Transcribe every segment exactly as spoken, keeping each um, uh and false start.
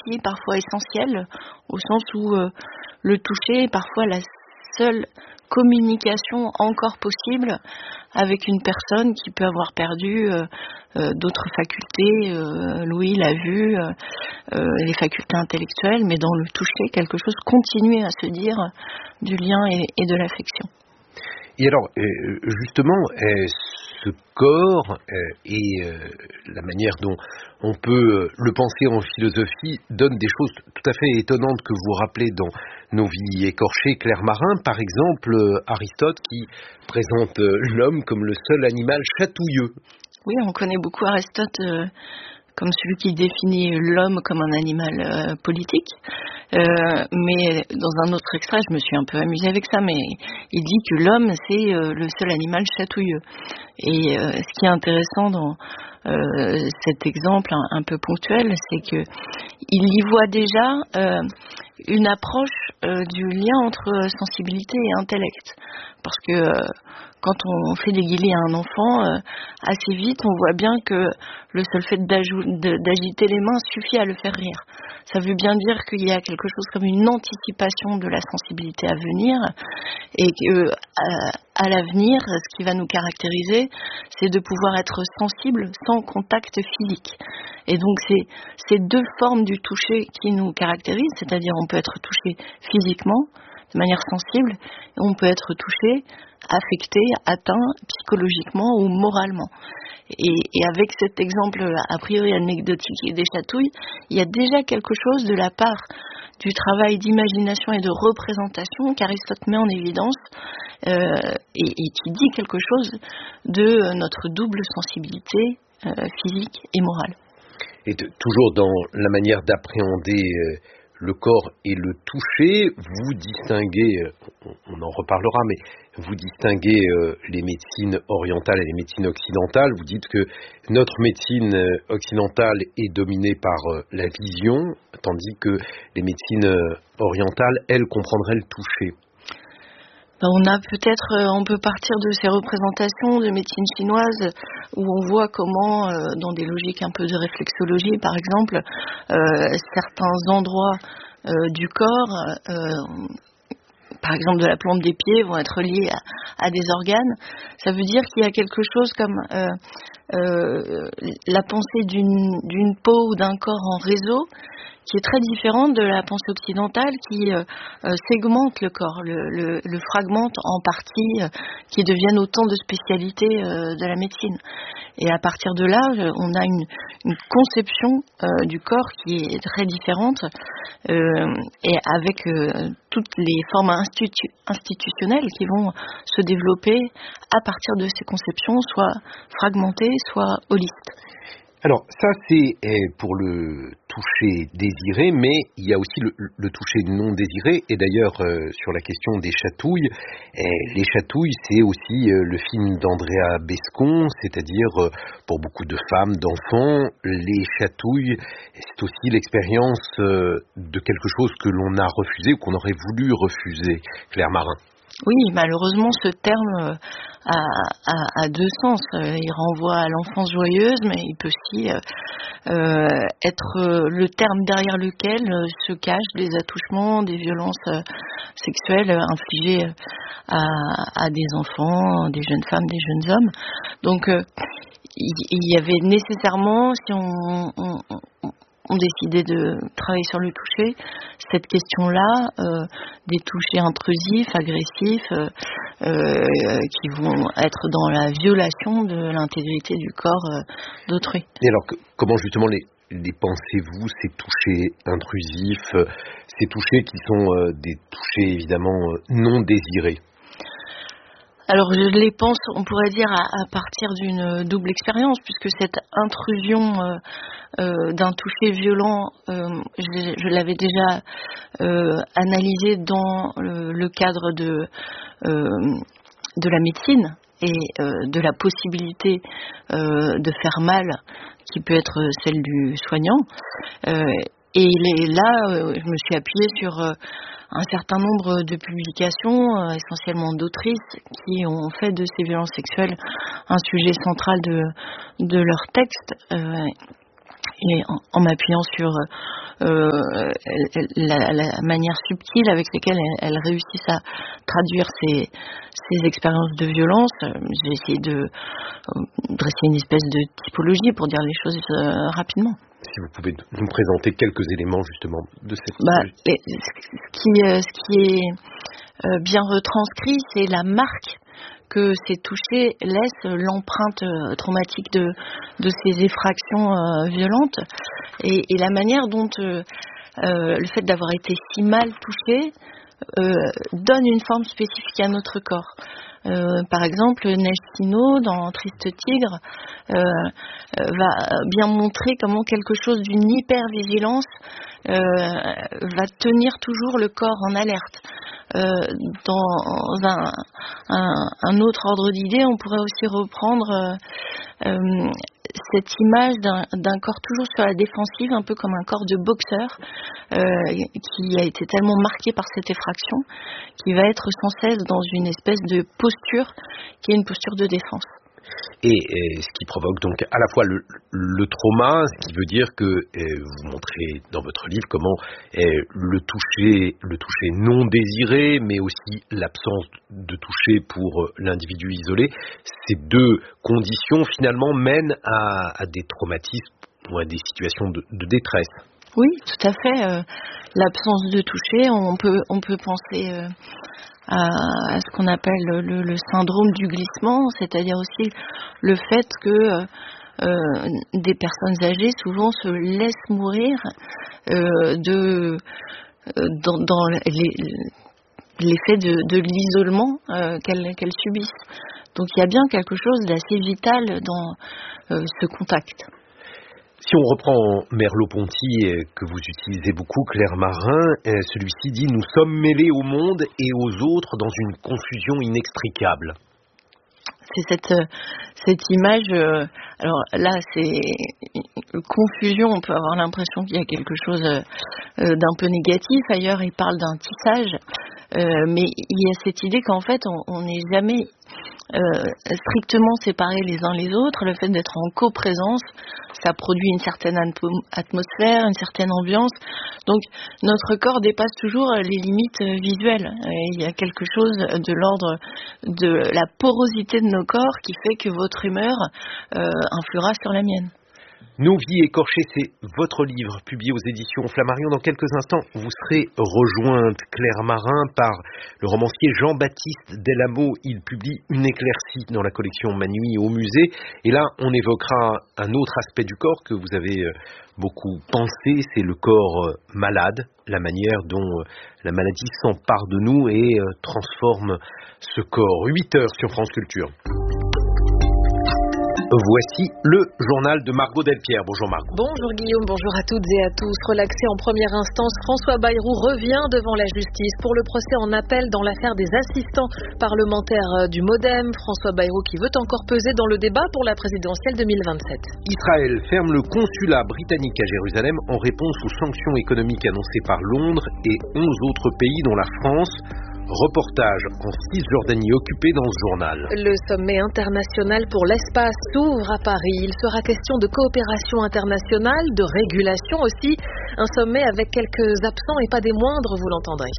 aussi parfois essentiel, au sens où euh, le toucher est parfois la seule communication encore possible avec une personne qui peut avoir perdu euh, euh, d'autres facultés, euh, l'ouïe, la vue, euh, euh, les facultés intellectuelles, mais dans le toucher, quelque chose continue à se dire du lien et, et de l'affection. Et alors, euh, justement, euh, ce corps euh, et euh, la manière dont on peut le penser en philosophie donne des choses tout à fait étonnantes que vous rappelez dans Nos vies écorchées, Claire Marin. Par exemple, euh, Aristote qui présente euh, l'homme comme le seul animal chatouilleux. Oui, on connaît beaucoup Aristote euh, comme celui qui définit l'homme comme un animal euh, politique. Euh, mais dans un autre extrait, je me suis un peu amusée avec ça, mais il dit que l'homme, c'est euh, le seul animal chatouilleux. Et euh, ce qui est intéressant dans euh, cet exemple un, un peu ponctuel, c'est que il y voit déjà euh, une approche euh, du lien entre sensibilité et intellect. Parce que euh, quand on fait des guillis à un enfant, euh, assez vite, on voit bien que le seul fait d'agiter les mains suffit à le faire rire. Ça veut bien dire qu'il y a quelque chose comme une anticipation de la sensibilité à venir, et que à, à l'avenir, ce qui va nous caractériser, c'est de pouvoir être sensible sans contact physique. Et donc c'est ces deux formes du toucher qui nous caractérisent, c'est-à-dire on peut être touché physiquement, de manière sensible, et on peut être touché, affecté, atteint psychologiquement ou moralement. Et, et avec cet exemple a priori anecdotique des chatouilles, il y a déjà quelque chose de la part du travail d'imagination et de représentation qu'Aristote met en évidence euh, et, et qui dit quelque chose de notre double sensibilité euh, physique et morale. Et de, toujours dans la manière d'appréhender euh, le corps et le toucher, vous distinguez, on en reparlera, mais vous distinguez euh, les médecines orientales et les médecines occidentales. Vous dites que notre médecine occidentale est dominée par euh, la vision, tandis que les médecines euh, orientales, elles, comprendraient le toucher. On a peut-être, on peut partir de ces représentations de médecine chinoise où on voit comment, euh, dans des logiques un peu de réflexologie, par exemple, euh, certains endroits euh, du corps, euh, par exemple de la plante des pieds, vont être liés à, à des organes. Ça veut dire qu'il y a quelque chose comme euh, euh, la pensée d'une, d'une peau ou d'un corps en réseau, qui est très différente de la pensée occidentale qui euh, euh, segmente le corps, le, le, le fragmente en parties euh, qui deviennent autant de spécialités euh, de la médecine. Et à partir de là, on a une, une conception euh, du corps qui est très différente euh, et avec euh, toutes les formes institu- institutionnelles qui vont se développer à partir de ces conceptions, soit fragmentées, soit holistes. Alors ça c'est pour le toucher désiré, mais il y a aussi le, le toucher non désiré. Et d'ailleurs euh, sur la question des chatouilles, eh, les chatouilles c'est aussi euh, le film d'Andrea Bescon, c'est-à-dire euh, pour beaucoup de femmes, d'enfants, les chatouilles c'est aussi l'expérience euh, de quelque chose que l'on a refusé ou qu'on aurait voulu refuser. Claire Marin. Oui, malheureusement, ce terme a, a, a deux sens. Il renvoie à l'enfance joyeuse, mais il peut aussi euh, être le terme derrière lequel se cachent des attouchements, des violences sexuelles infligées à, à des enfants, des jeunes femmes, des jeunes hommes. Donc, euh, il, il y avait nécessairement, si on... on, on ont décidé de travailler sur le toucher, cette question-là, euh, des touchés intrusifs, agressifs, euh, euh, qui vont être dans la violation de l'intégrité du corps euh, d'autrui. Et alors, que, comment justement les, les pensez-vous, ces touchés intrusifs, euh, ces touchés qui sont euh, des touchés évidemment euh, non désirés? Alors je les pense, on pourrait dire, à, à partir d'une double expérience, puisque cette intrusion euh, euh, d'un toucher violent, euh, je, je l'avais déjà euh, analysé dans le, le cadre de, euh, de la médecine et euh, de la possibilité euh, de faire mal, qui peut être celle du soignant. Euh, et les, là, euh, je me suis appuyée sur... Euh, un certain nombre de publications, euh, essentiellement d'autrices, qui ont fait de ces violences sexuelles un sujet central de, de leurs textes. Euh, et en, en m'appuyant sur euh, la, la manière subtile avec laquelle elles, elles réussissent à traduire ces, ces expériences de violence, j'ai essayé de euh, dresser une espèce de typologie pour dire les choses euh, rapidement. Si vous pouvez nous présenter quelques éléments justement de cette bah, et, ce, qui, euh, ce qui est euh, bien retranscrit, c'est la marque que ces touchés laissent, l'empreinte euh, traumatique de, de ces effractions euh, violentes, et, et la manière dont euh, euh, le fait d'avoir été si mal touché euh, donne une forme spécifique à notre corps. Euh, par exemple, Neige Tino, dans Triste Tigre, euh, euh, va bien montrer comment quelque chose d'une hyper-vigilance euh, va tenir toujours le corps en alerte. Euh, dans un, un, un autre ordre d'idée, on pourrait aussi reprendre euh, euh, cette image d'un, d'un corps toujours sur la défensive, un peu comme un corps de boxeur, euh, qui a été tellement marqué par cette effraction, qui va être sans cesse dans une espèce de posture qui est une posture de défense. Et, et ce qui provoque donc à la fois le, le trauma, ce qui veut dire que et vous montrez dans votre livre comment et le toucher, le toucher non désiré, mais aussi l'absence de toucher pour l'individu isolé, ces deux conditions finalement mènent à, à des traumatismes ou à des situations de, de détresse. Oui, tout à fait. Euh, l'absence de toucher, on peut, on peut penser euh, à, à ce qu'on appelle le, le syndrome du glissement, c'est-à-dire aussi le fait que euh, des personnes âgées souvent se laissent mourir euh, de, euh, dans, dans les, l'effet de, de l'isolement euh, qu'elles, qu'elles subissent. Donc il y a bien quelque chose d'assez vital dans euh, ce contact. Si on reprend Merleau-Ponty, que vous utilisez beaucoup, Claire Marin, celui-ci dit « Nous sommes mêlés au monde et aux autres dans une confusion inextricable ». C'est cette, cette image, euh, alors là c'est confusion, on peut avoir l'impression qu'il y a quelque chose euh, d'un peu négatif, ailleurs il parle d'un tissage, euh, mais il y a cette idée qu'en fait on n'est jamais euh, strictement séparés les uns les autres. Le fait d'être en coprésence, ça produit une certaine atmosphère, une certaine ambiance, donc notre corps dépasse toujours les limites visuelles, et il y a quelque chose de l'ordre de la porosité de nos corps qui fait que votre humeur euh, influera sur la mienne. Nos vies écorchées, c'est votre livre publié aux éditions Flammarion. Dans quelques instants, vous serez rejointe, Claire Marin, par le romancier Jean-Baptiste Delamo. Il publie Une éclaircie dans la collection Ma nuit au musée. Et là, on évoquera un autre aspect du corps que vous avez beaucoup pensé, c'est le corps malade, la manière dont la maladie s'empare de nous et transforme ce corps. huit heures sur France Culture. Voici le journal de Margot Delpierre. Bonjour Margot. Bonjour Guillaume, bonjour à toutes et à tous. Relaxé en première instance, François Bayrou revient devant la justice pour le procès en appel dans l'affaire des assistants parlementaires du MoDem. François Bayrou qui veut encore peser dans le débat pour la présidentielle deux mille vingt-sept. Israël ferme le consulat britannique à Jérusalem en réponse aux sanctions économiques annoncées par Londres et onze autres pays dont la France. Reportage en Cisjordanie occupée dans ce journal. Le sommet international pour l'espace s'ouvre à Paris. Il sera question de coopération internationale, de régulation aussi. Un sommet avec quelques absents et pas des moindres, vous l'entendrez.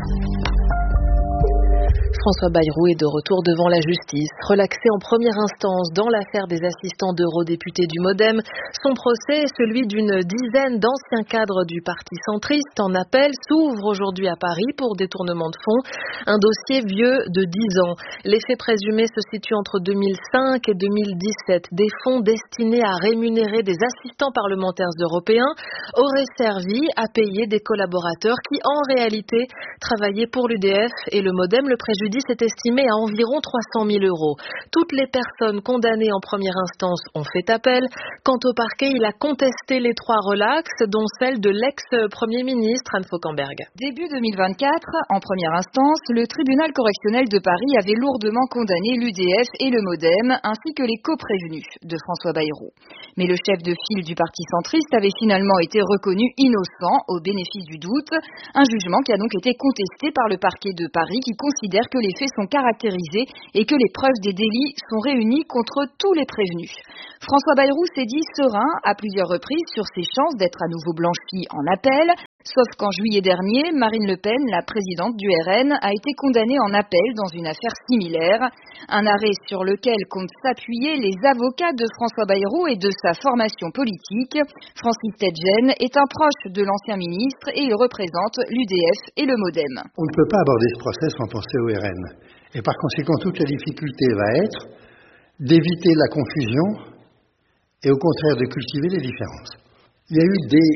François Bayrou est de retour devant la justice. Relaxé en première instance dans l'affaire des assistants d'eurodéputés du MoDem, son procès, celui d'une dizaine d'anciens cadres du parti centriste en appel, s'ouvre aujourd'hui à Paris pour détournement de fonds. Un dossier vieux de dix ans. Les faits présumés se situent entre deux mille cinq et deux mille dix-sept. Des fonds destinés à rémunérer des assistants parlementaires européens auraient servi à payer des collaborateurs qui, en réalité, travaillaient pour l'U D F et le MoDem. Le préjudice est estimé à environ trois cent mille euros. Toutes les personnes condamnées en première instance ont fait appel. Quant au parquet, il a contesté les trois relaxes, dont celle de l'ex-premier ministre Anne Fauquemberg. Début deux mille vingt-quatre, en première instance, le tribunal correctionnel de Paris avait lourdement condamné l'U D F et le MoDem, ainsi que les coprévenus de François Bayrou. Mais le chef de file du parti centriste avait finalement été reconnu innocent au bénéfice du doute, un jugement qui a donc été contesté par le parquet de Paris qui considère que que les faits sont caractérisés et que les preuves des délits sont réunies contre tous les prévenus. François Bayrou s'est dit serein à plusieurs reprises sur ses chances d'être à nouveau blanchi en appel. Sauf qu'en juillet dernier, Marine Le Pen, la présidente du R N, a été condamnée en appel dans une affaire similaire. Un arrêt sur lequel comptent s'appuyer les avocats de François Bayrou et de sa formation politique. Francis Tetjen est un proche de l'ancien ministre et il représente l'U D F et le MoDem. On ne peut pas aborder ce procès sans penser au R N. Et par conséquent, toute la difficulté va être d'éviter la confusion et au contraire de cultiver les différences. Il y a eu des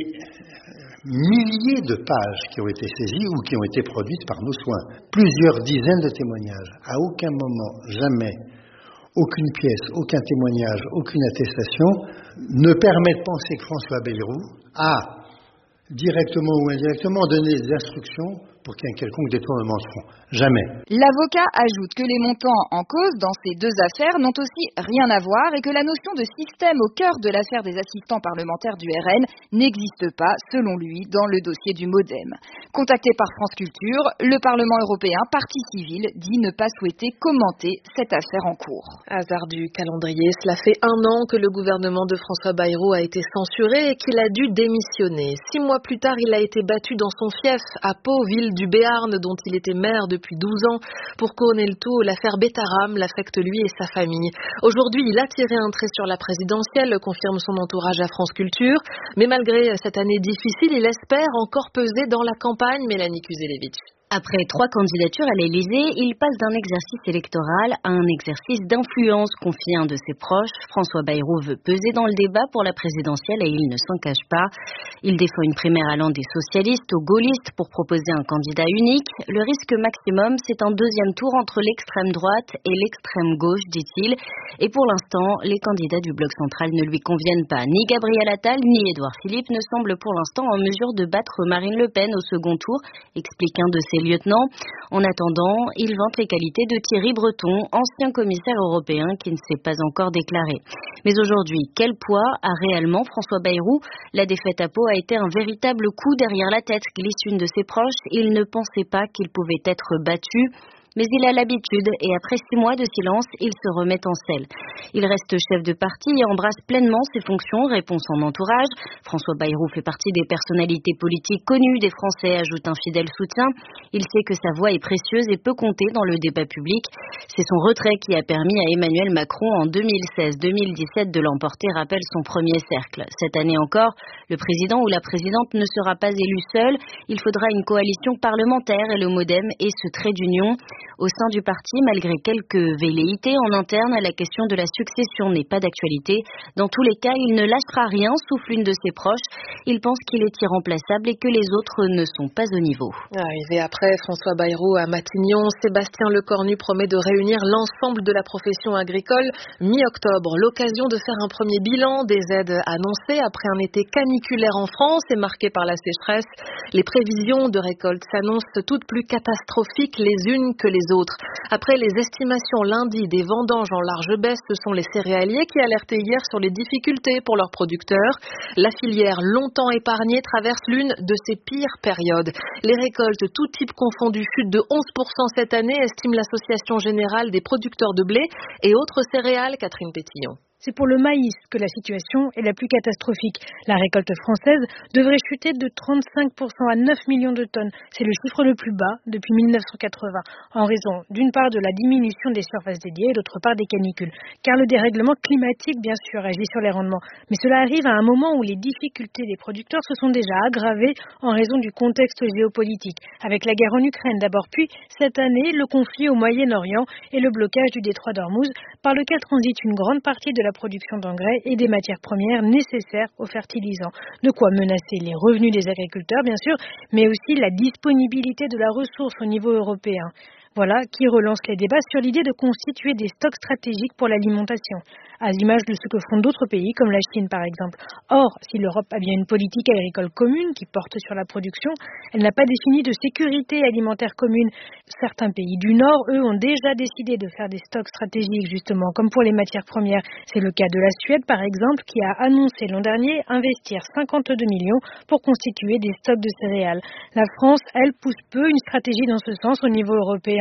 milliers de pages qui ont été saisies ou qui ont été produites par nos soins. Plusieurs dizaines de témoignages. À aucun moment, jamais, aucune pièce, aucun témoignage, aucune attestation ne permet de penser que François Bayrou a, directement ou indirectement, donné des instructions pour qu'il y ait un quelconque détournement de fonds. Jamais. L'avocat ajoute que les montants en cause dans ces deux affaires n'ont aussi rien à voir et que la notion de système au cœur de l'affaire des assistants parlementaires du R N n'existe pas, selon lui, dans le dossier du MoDem. Contacté par France Culture, le Parlement européen, partie civile, dit ne pas souhaiter commenter cette affaire en cours. Hasard du calendrier, cela fait un an que le gouvernement de François Bayrou a été censuré et qu'il a dû démissionner. Six mois plus tard, il a été battu dans son fief à Pau, ville du Béarn, dont il était maire depuis douze ans. Pour couronner le tout, l'affaire Betaram l'affecte lui et sa famille. Aujourd'hui, il a tiré un trait sur la présidentielle, confirme son entourage à France Culture. Mais malgré cette année difficile, il espère encore peser dans la campagne. Mélanie Kuzelevich. Après trois candidatures à l'Élysée, il passe d'un exercice électoral à un exercice d'influence, confie un de ses proches. François Bayrou veut peser dans le débat pour la présidentielle et il ne s'en cache pas. Il défend une primaire allant des socialistes aux gaullistes pour proposer un candidat unique. Le risque maximum, c'est un deuxième tour entre l'extrême droite et l'extrême gauche, dit-il. Et pour l'instant, les candidats du bloc central ne lui conviennent pas. Ni Gabriel Attal, ni Édouard Philippe ne semblent pour l'instant en mesure de battre Marine Le Pen au second tour, explique un de ses lieutenant. En attendant, il vante les qualités de Thierry Breton, ancien commissaire européen qui ne s'est pas encore déclaré. Mais aujourd'hui, quel poids a réellement François Bayrou? La défaite à Pau a été un véritable coup derrière la tête, glisse une de ses proches. Il ne pensait pas qu'il pouvait être battu. Mais il a l'habitude et après six mois de silence, il se remet en selle. Il reste chef de parti et embrasse pleinement ses fonctions, répond son entourage. François Bayrou fait partie des personnalités politiques connues des Français, ajoute un fidèle soutien. Il sait que sa voix est précieuse et peut compter dans le débat public. C'est son retrait qui a permis à Emmanuel Macron en deux mille seize deux mille dix-sept de l'emporter, rappelle son premier cercle. Cette année encore, le président ou la présidente ne sera pas élu seul. Il faudra une coalition parlementaire et le MoDem est ce trait d'union. Au sein du parti, malgré quelques velléités en interne, la question de la succession n'est pas d'actualité. Dans tous les cas, il ne lâchera rien, souffle une de ses proches. Il pense qu'il est irremplaçable et que les autres ne sont pas au niveau. Arrivé après François Bayrou à Matignon, Sébastien Lecornu promet de réunir l'ensemble de la profession agricole mi-octobre. L'occasion de faire un premier bilan des aides annoncées après un été caniculaire en France et marqué par la sécheresse. Les prévisions de récolte s'annoncent toutes plus catastrophiques les unes que les autres. Après les estimations lundi des vendanges en large baisse, ce sont les céréaliers qui alertaient hier sur les difficultés pour leurs producteurs. La filière, longtemps épargnée, traverse l'une de ses pires périodes. Les récoltes, tout type confondu, chutent de onze pour cent cette année, estime l'Association générale des producteurs de blé et autres céréales, Catherine Pétillon. C'est pour le maïs que la situation est la plus catastrophique. La récolte française devrait chuter de trente-cinq pour cent à neuf millions de tonnes. C'est le chiffre le plus bas depuis mille neuf cent quatre-vingts, en raison d'une part de la diminution des surfaces dédiées et d'autre part des canicules. Car le dérèglement climatique, bien sûr, agit sur les rendements. Mais cela arrive à un moment où les difficultés des producteurs se sont déjà aggravées en raison du contexte géopolitique. Avec la guerre en Ukraine d'abord, puis cette année, le conflit au Moyen-Orient et le blocage du détroit d'Ormuz, par lequel transite une grande partie de la production d'engrais et des matières premières nécessaires aux fertilisants. De quoi menacer les revenus des agriculteurs, bien sûr, mais aussi la disponibilité de la ressource au niveau européen. Voilà qui relance les débats sur l'idée de constituer des stocks stratégiques pour l'alimentation, à l'image de ce que font d'autres pays comme la Chine par exemple. Or, si l'Europe a bien une politique agricole commune qui porte sur la production, elle n'a pas défini de sécurité alimentaire commune. Certains pays du Nord, eux, ont déjà décidé de faire des stocks stratégiques justement, comme pour les matières premières. C'est le cas de la Suède par exemple, qui a annoncé l'an dernier investir cinquante-deux millions pour constituer des stocks de céréales. La France, elle, pousse peu une stratégie dans ce sens au niveau européen.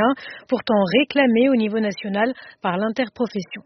européen, pourtant réclamé au niveau national par l'interprofession.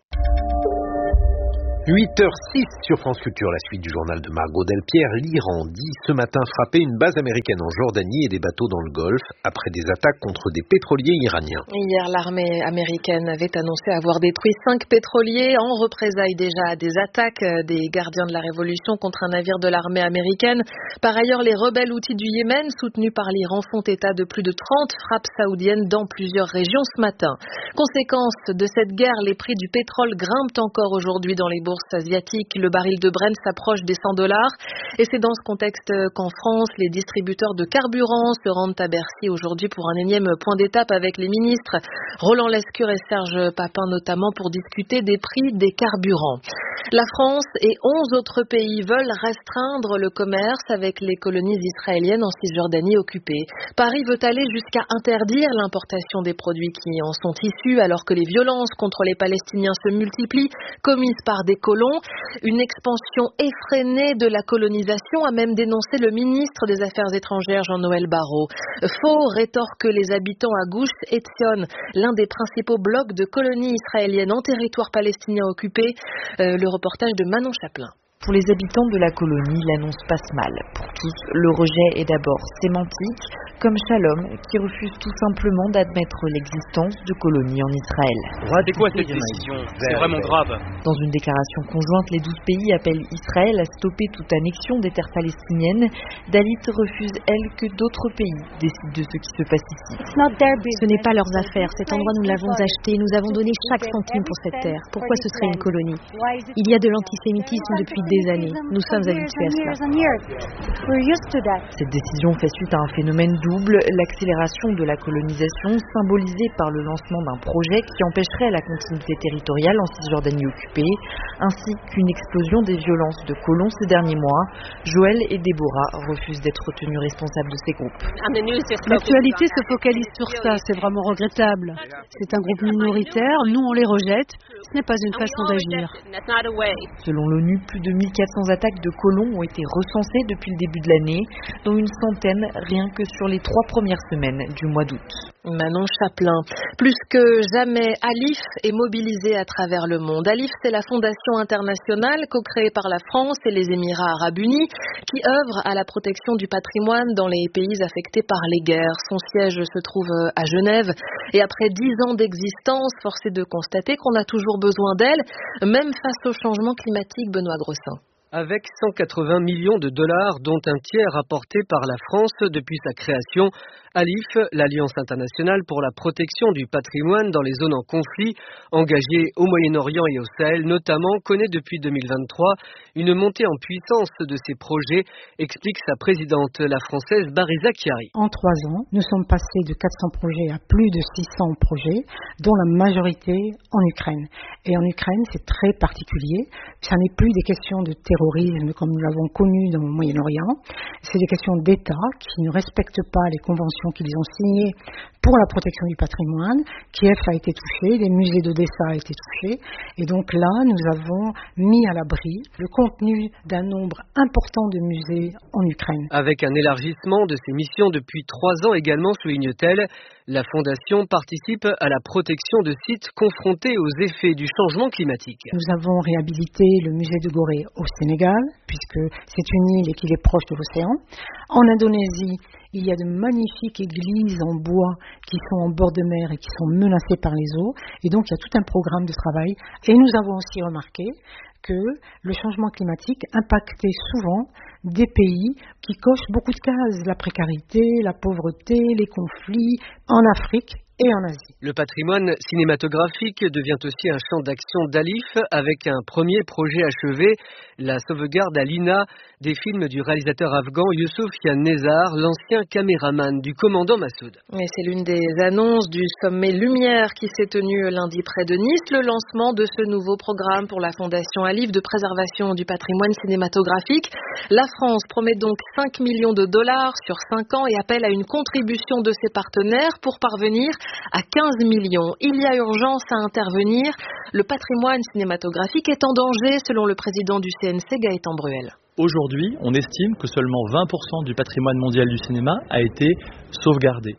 huit heures six sur France Culture, la suite du journal de Margot Delpierre. L'Iran dit ce matin frapper une base américaine en Jordanie et des bateaux dans le Golfe après des attaques contre des pétroliers iraniens. Hier, l'armée américaine avait annoncé avoir détruit cinq pétroliers en représailles déjà à des attaques des gardiens de la révolution contre un navire de l'armée américaine. Par ailleurs, les rebelles houthis du Yémen, soutenus par l'Iran, font état de plus de trente frappes saoudiennes dans plusieurs régions ce matin. Conséquence de cette guerre, les prix du pétrole grimpent encore aujourd'hui dans les bourses asiatique. Le baril de Brent s'approche des cent dollars et c'est dans ce contexte qu'en France, les distributeurs de carburant se rendent à Bercy aujourd'hui pour un énième point d'étape avec les ministres Roland Lescure et Serge Papin notamment pour discuter des prix des carburants. La France et onze autres pays veulent restreindre le commerce avec les colonies israéliennes en Cisjordanie occupée. Paris veut aller jusqu'à interdire l'importation des produits qui en sont issus alors que les violences contre les Palestiniens se multiplient, commises par des colons. Une expansion effrénée de la colonisation a même dénoncé le ministre des Affaires étrangères Jean-Noël Barrot. Faux, rétorquent les habitants à Gush Etzion, l'un des principaux blocs de colonies israéliennes en territoire palestinien occupé. Euh, le reportage de Manon Chaplin. Pour les habitants de la colonie, l'annonce passe mal. Pour tous, le rejet est d'abord sémantique, comme Shalom, qui refuse tout simplement d'admettre l'existence de colonies en Israël. C'est quoi cette décision ? C'est vraiment grave. Dans une déclaration conjointe, les douze pays appellent Israël à stopper toute annexion des terres palestiniennes. Dalit refuse, elle, que d'autres pays décident de ce qui se passe ici. Ce n'est pas leurs affaires. Cet endroit, nous l'avons acheté. Nous avons donné chaque centime pour cette terre. Pourquoi ce serait une colonie ? Il y a de l'antisémitisme depuis des années. Nous sommes habitués à cela. Cette décision fait suite à un phénomène double, l'accélération de la colonisation symbolisée par le lancement d'un projet qui empêcherait la continuité territoriale en Cisjordanie occupée, ainsi qu'une explosion des violences de colons ces derniers mois. Joël et Déborah refusent d'être tenus responsables de ces groupes. L'actualité se focalise sur ça, c'est vraiment regrettable. C'est un groupe minoritaire, nous on les rejette, ce n'est pas une façon d'agir. Selon l'ONU, plus de mille quatre cents attaques de colons ont été recensées depuis le début de l'année, dont une centaine rien que sur les trois premières semaines du mois d'août. Manon Chaplin. Plus que jamais, ALIF est mobilisé à travers le monde. ALIF, c'est la fondation internationale co-créée par la France et les Émirats arabes unis qui œuvre à la protection du patrimoine dans les pays affectés par les guerres. Son siège se trouve à Genève et après dix ans d'existence, force est de constater qu'on a toujours besoin d'elle, même face au changement climatique. Benoît Grossin. Avec cent quatre-vingts millions de dollars, dont un tiers apporté par la France depuis sa création, ALIF, l'Alliance internationale pour la protection du patrimoine dans les zones en conflit, engagée au Moyen-Orient et au Sahel notamment, connaît depuis deux mille vingt-trois une montée en puissance de ses projets, explique sa présidente, la française Bariza Chiari. En trois ans, nous sommes passés de quatre cents projets à plus de six cents projets, dont la majorité en Ukraine. Et en Ukraine, c'est très particulier. Ça n'est plus des questions de terrorisme comme nous l'avons connu dans le Moyen-Orient. C'est des questions d'État qui ne respectent pas les conventions qu'ils ont signées pour la protection du patrimoine. Kiev a été touché, les musées d'Odessa ont été touchés. Et donc là, nous avons mis à l'abri le contenu d'un nombre important de musées en Ukraine. Avec un élargissement de ses missions depuis trois ans également, souligne-t-elle, la Fondation participe à la protection de sites confrontés aux effets du changement climatique. Nous avons réhabilité le musée de Gorée au Sénégal, puisque c'est une île et qu'il est proche de l'océan. En Indonésie, il y a de magnifiques églises en bois qui sont en bord de mer et qui sont menacées par les eaux. Et donc, il y a tout un programme de travail. Et nous avons aussi remarqué que le changement climatique impactait souvent des pays qui cochent beaucoup de cases, la précarité, la pauvreté, les conflits en Afrique et en Asie. Le patrimoine cinématographique devient aussi un champ d'action d'ALIF avec un premier projet achevé, la sauvegarde à l'I N A des films du réalisateur afghan Youssouf Yann-Nezar, l'ancien caméraman du commandant Massoud. Et c'est l'une des annonces du sommet Lumière qui s'est tenu lundi près de Nice, le lancement de ce nouveau programme pour la Fondation ALIF de préservation du patrimoine cinématographique. La France promet donc cinq millions de dollars sur cinq ans et appelle à une contribution de ses partenaires pour parvenir à quinze millions. Il y a urgence à intervenir. Le patrimoine cinématographique est en danger, selon le président du C N C, Gaëtan Bruel. Aujourd'hui, on estime que seulement vingt pour cent du patrimoine mondial du cinéma a été sauvegardé.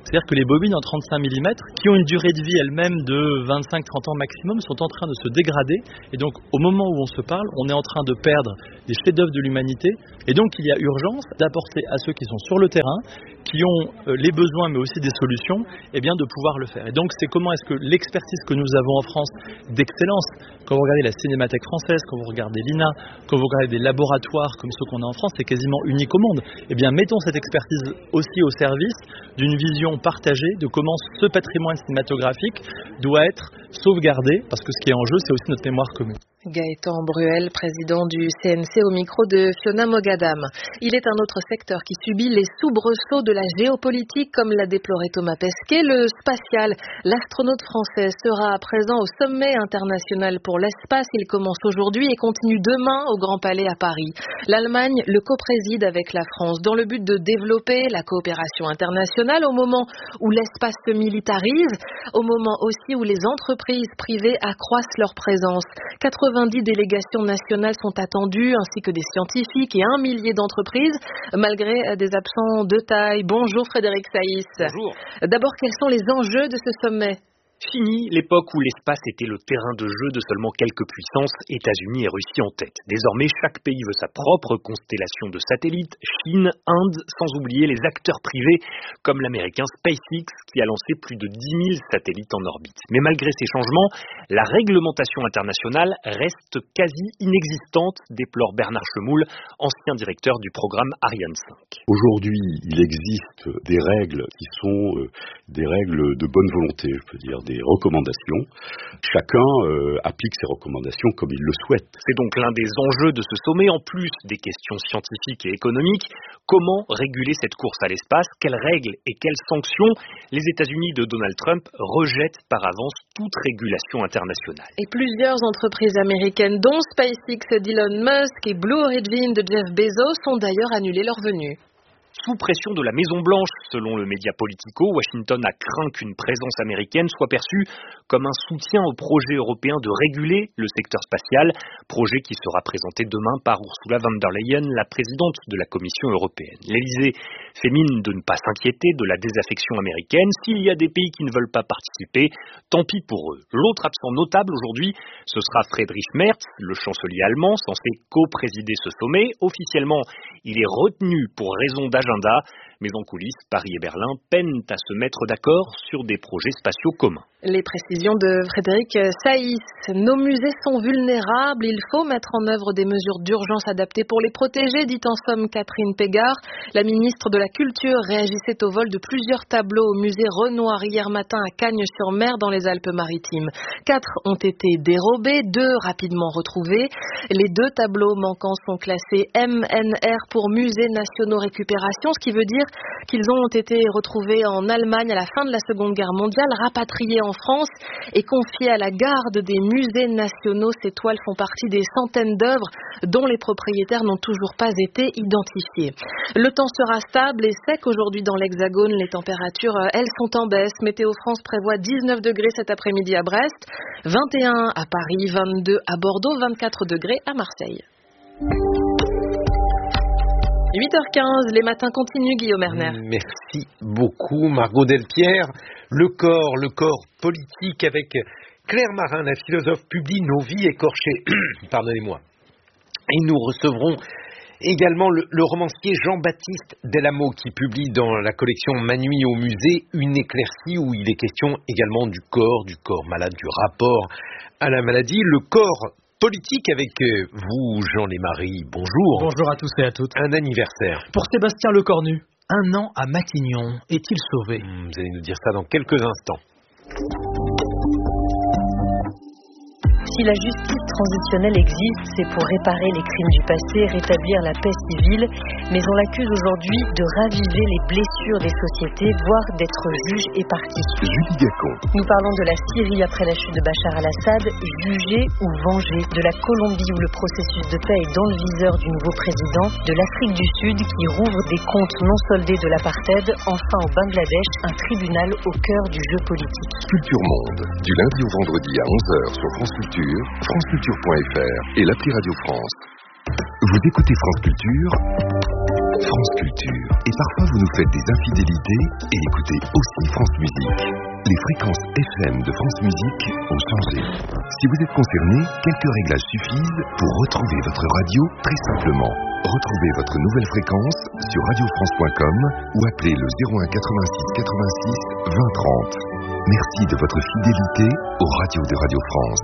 C'est-à-dire que les bobines en trente-cinq millimètres, qui ont une durée de vie elle-même de vingt-cinq à trente ans maximum, sont en train de se dégrader. Et donc, au moment où on se parle, on est en train de perdre des chefs-d'œuvre de l'humanité. Et donc, il y a urgence d'apporter à ceux qui sont sur le terrain, qui ont euh, les besoins mais aussi des solutions, eh bien de pouvoir le faire. Et donc c'est comment est-ce que l'expertise que nous avons en France d'excellence, quand vous regardez la Cinémathèque française, quand vous regardez l'I N A, quand vous regardez des laboratoires comme ceux qu'on a en France, c'est quasiment unique au monde. Eh bien mettons cette expertise aussi au service d'une vision partagée de comment ce patrimoine cinématographique doit être sauvegardé, parce que ce qui est en jeu, c'est aussi notre mémoire commune. Gaëtan Bruel, président du C N C au micro de Fiona Mogadam. Il est un autre secteur qui subit les soubresauts de la géopolitique, comme l'a déploré Thomas Pesquet. Le spatial, l'astronaute français, sera à présent au sommet international pour l'espace. Il commence aujourd'hui et continue demain au Grand Palais à Paris. L'Allemagne le co-préside avec la France dans le but de développer la coopération internationale au moment où l'espace se militarise, au moment aussi où les entreprises privées accroissent leur présence. quatre-vingt-dix délégations nationales sont attendues, ainsi que des scientifiques et un millier d'entreprises, malgré des absents de taille. Bonjour Frédéric Saïs. Bonjour. D'abord, quels sont les enjeux de ce sommet ? Fini l'époque où l'espace était le terrain de jeu de seulement quelques puissances, États-Unis et Russie en tête. Désormais, chaque pays veut sa propre constellation de satellites, Chine, Inde, sans oublier les acteurs privés comme l'américain SpaceX qui a lancé plus de dix mille satellites en orbite. Mais malgré ces changements, la réglementation internationale reste quasi inexistante, déplore Bernard Chemoul, ancien directeur du programme Ariane cinq. Aujourd'hui, il existe des règles qui sont euh, des règles de bonne volonté, je peux dire, des recommandations. Chacun euh, applique ces recommandations comme il le souhaite. C'est donc l'un des enjeux de ce sommet, en plus des questions scientifiques et économiques. Comment réguler cette course à l'espace ? Quelles règles et quelles sanctions ? Les États-Unis de Donald Trump rejettent par avance toute régulation internationale. Et plusieurs entreprises américaines, dont SpaceX d'Elon Musk et Blue Origin de Jeff Bezos, ont d'ailleurs annulé leur venue. Sous pression de la Maison-Blanche, selon le média Politico, Washington a craint qu'une présence américaine soit perçue comme un soutien au projet européen de réguler le secteur spatial, projet qui sera présenté demain par Ursula von der Leyen, la présidente de la Commission européenne. L'Élysée fait mine de ne pas s'inquiéter de la désaffection américaine. S'il y a des pays qui ne veulent pas participer, tant pis pour eux. L'autre absent notable aujourd'hui, ce sera Friedrich Merz, le chancelier allemand, censé co-présider ce sommet. Officiellement, il est retenu pour raison d'agenda, mais en coulisses, Paris et Berlin peinent à se mettre d'accord sur des projets spatiaux communs. Les précisions de Frédéric Saïs. Nos musées sont vulnérables, il faut mettre en œuvre des mesures d'urgence adaptées pour les protéger, dit en somme Catherine Pégard. La ministre de la Culture réagissait au vol de plusieurs tableaux au musée Renoir hier matin à Cagnes-sur-Mer dans les Alpes-Maritimes. Quatre ont été dérobés, deux rapidement retrouvés. Les deux tableaux manquants sont classés M N R pour Musées Nationaux Récupération, ce qui veut dire qu'ils ont été retrouvés en Allemagne à la fin de la Seconde Guerre mondiale, rapatriés en France et confiés à la garde des musées nationaux. Ces toiles font partie des centaines d'œuvres dont les propriétaires n'ont toujours pas été identifiés. Le temps sera stable et sec aujourd'hui dans l'Hexagone. Les températures, elles, sont en baisse. Météo France prévoit dix-neuf degrés cet après-midi à Brest, vingt et un à Paris, vingt-deux à Bordeaux, vingt-quatre degrés à Marseille. huit heures quinze, les matins continuent, Guillaume Erner. Merci beaucoup, Margot Delpierre. Le corps, le corps politique avec Claire Marin, la philosophe, publie Nos vies écorchées. Pardonnez-moi. Et nous recevrons également le, le romancier Jean-Baptiste Delamo qui publie dans la collection Manui au musée une éclaircie où il est question également du corps, du corps malade, du rapport à la maladie. Le corps politique avec vous, Jean Lémarie. Bonjour. Bonjour à tous et à toutes. Un anniversaire. Pour Sébastien Lecornu, un an à Matignon. Est-il sauvé ? Vous allez nous dire ça dans quelques instants. Si la justice transitionnelle existe, c'est pour réparer les crimes du passé, rétablir la paix civile, mais on l'accuse aujourd'hui de raviver les blessures des sociétés, voire d'être juge et partie. Julie Gacon. Nous parlons de la Syrie après la chute de Bachar al-Assad, jugé ou vengé, de la Colombie où le processus de paix est dans le viseur du nouveau président, de l'Afrique du Sud qui rouvre des comptes non soldés de l'apartheid, enfin au Bangladesh, un tribunal au cœur du jeu politique. Culture Monde, du lundi au vendredi à onze heures sur France Culture, franceculture point f r et l'appli Radio France. Vous écoutez France Culture France Culture. Et parfois vous nous faites des infidélités et écoutez aussi France Musique. Les fréquences F M de France Musique ont changé. Si vous êtes concerné, quelques réglages suffisent pour retrouver votre radio très simplement. Retrouvez votre nouvelle fréquence sur radio france point com ou appelez le zéro un quatre-vingt-six quatre-vingt-six vingt trente. Merci de votre fidélité aux radios de Radio France.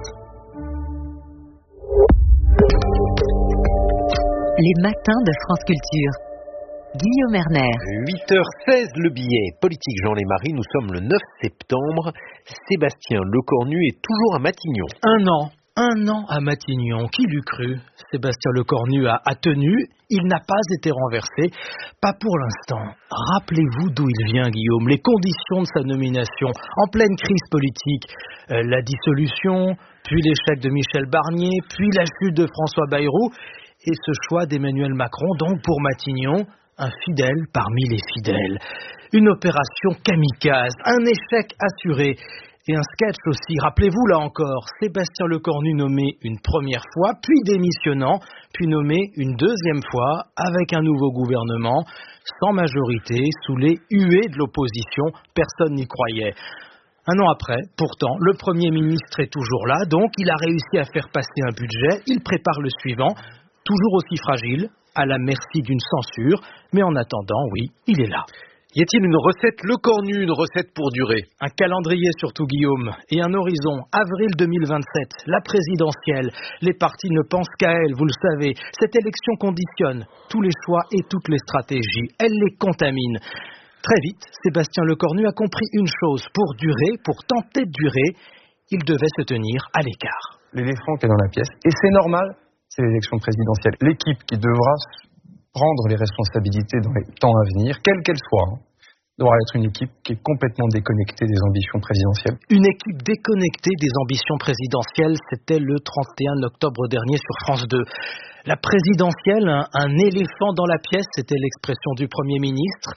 Les matins de France Culture. Guillaume Erner. huit heures seize, le billet politique Jean Lémarie. Nous sommes le neuf septembre. Sébastien Lecornu est toujours à Matignon. Un an. Un an à Matignon, qui l'eût cru? Sébastien Lecornu a, a tenu, il n'a pas été renversé, pas pour l'instant. Rappelez-vous d'où il vient, Guillaume, les conditions de sa nomination, en pleine crise politique, euh, la dissolution, puis l'échec de Michel Barnier, puis la chute de François Bayrou, et ce choix d'Emmanuel Macron, donc pour Matignon, un fidèle parmi les fidèles. Une opération kamikaze, un échec assuré. Et un sketch aussi, rappelez-vous là encore, Sébastien Lecornu nommé une première fois, puis démissionnant, puis nommé une deuxième fois avec un nouveau gouvernement, sans majorité, sous les huées de l'opposition, personne n'y croyait. Un an après, pourtant, le Premier ministre est toujours là, donc il a réussi à faire passer un budget, il prépare le suivant, toujours aussi fragile, à la merci d'une censure, mais en attendant, oui, il est là. Y a-t-il une recette Lecornu, une recette pour durer? Un calendrier surtout, Guillaume, et un horizon, avril deux mille vingt-sept, la présidentielle. Les partis ne pensent qu'à elle, vous le savez. Cette élection conditionne tous les choix et toutes les stratégies. Elle les contamine. Très vite, Sébastien Lecornu a compris une chose. Pour durer, pour tenter de durer, il devait se tenir à l'écart. L'éléphant qui est dans la pièce, et c'est normal, c'est l'élection présidentielle. L'équipe qui devra prendre les responsabilités dans les temps à venir, quelle qu'elle soit, devra être une équipe qui est complètement déconnectée des ambitions présidentielles. Une équipe déconnectée des ambitions présidentielles, c'était le trente et un octobre dernier sur France deux. La présidentielle, un, un éléphant dans la pièce, c'était l'expression du Premier ministre.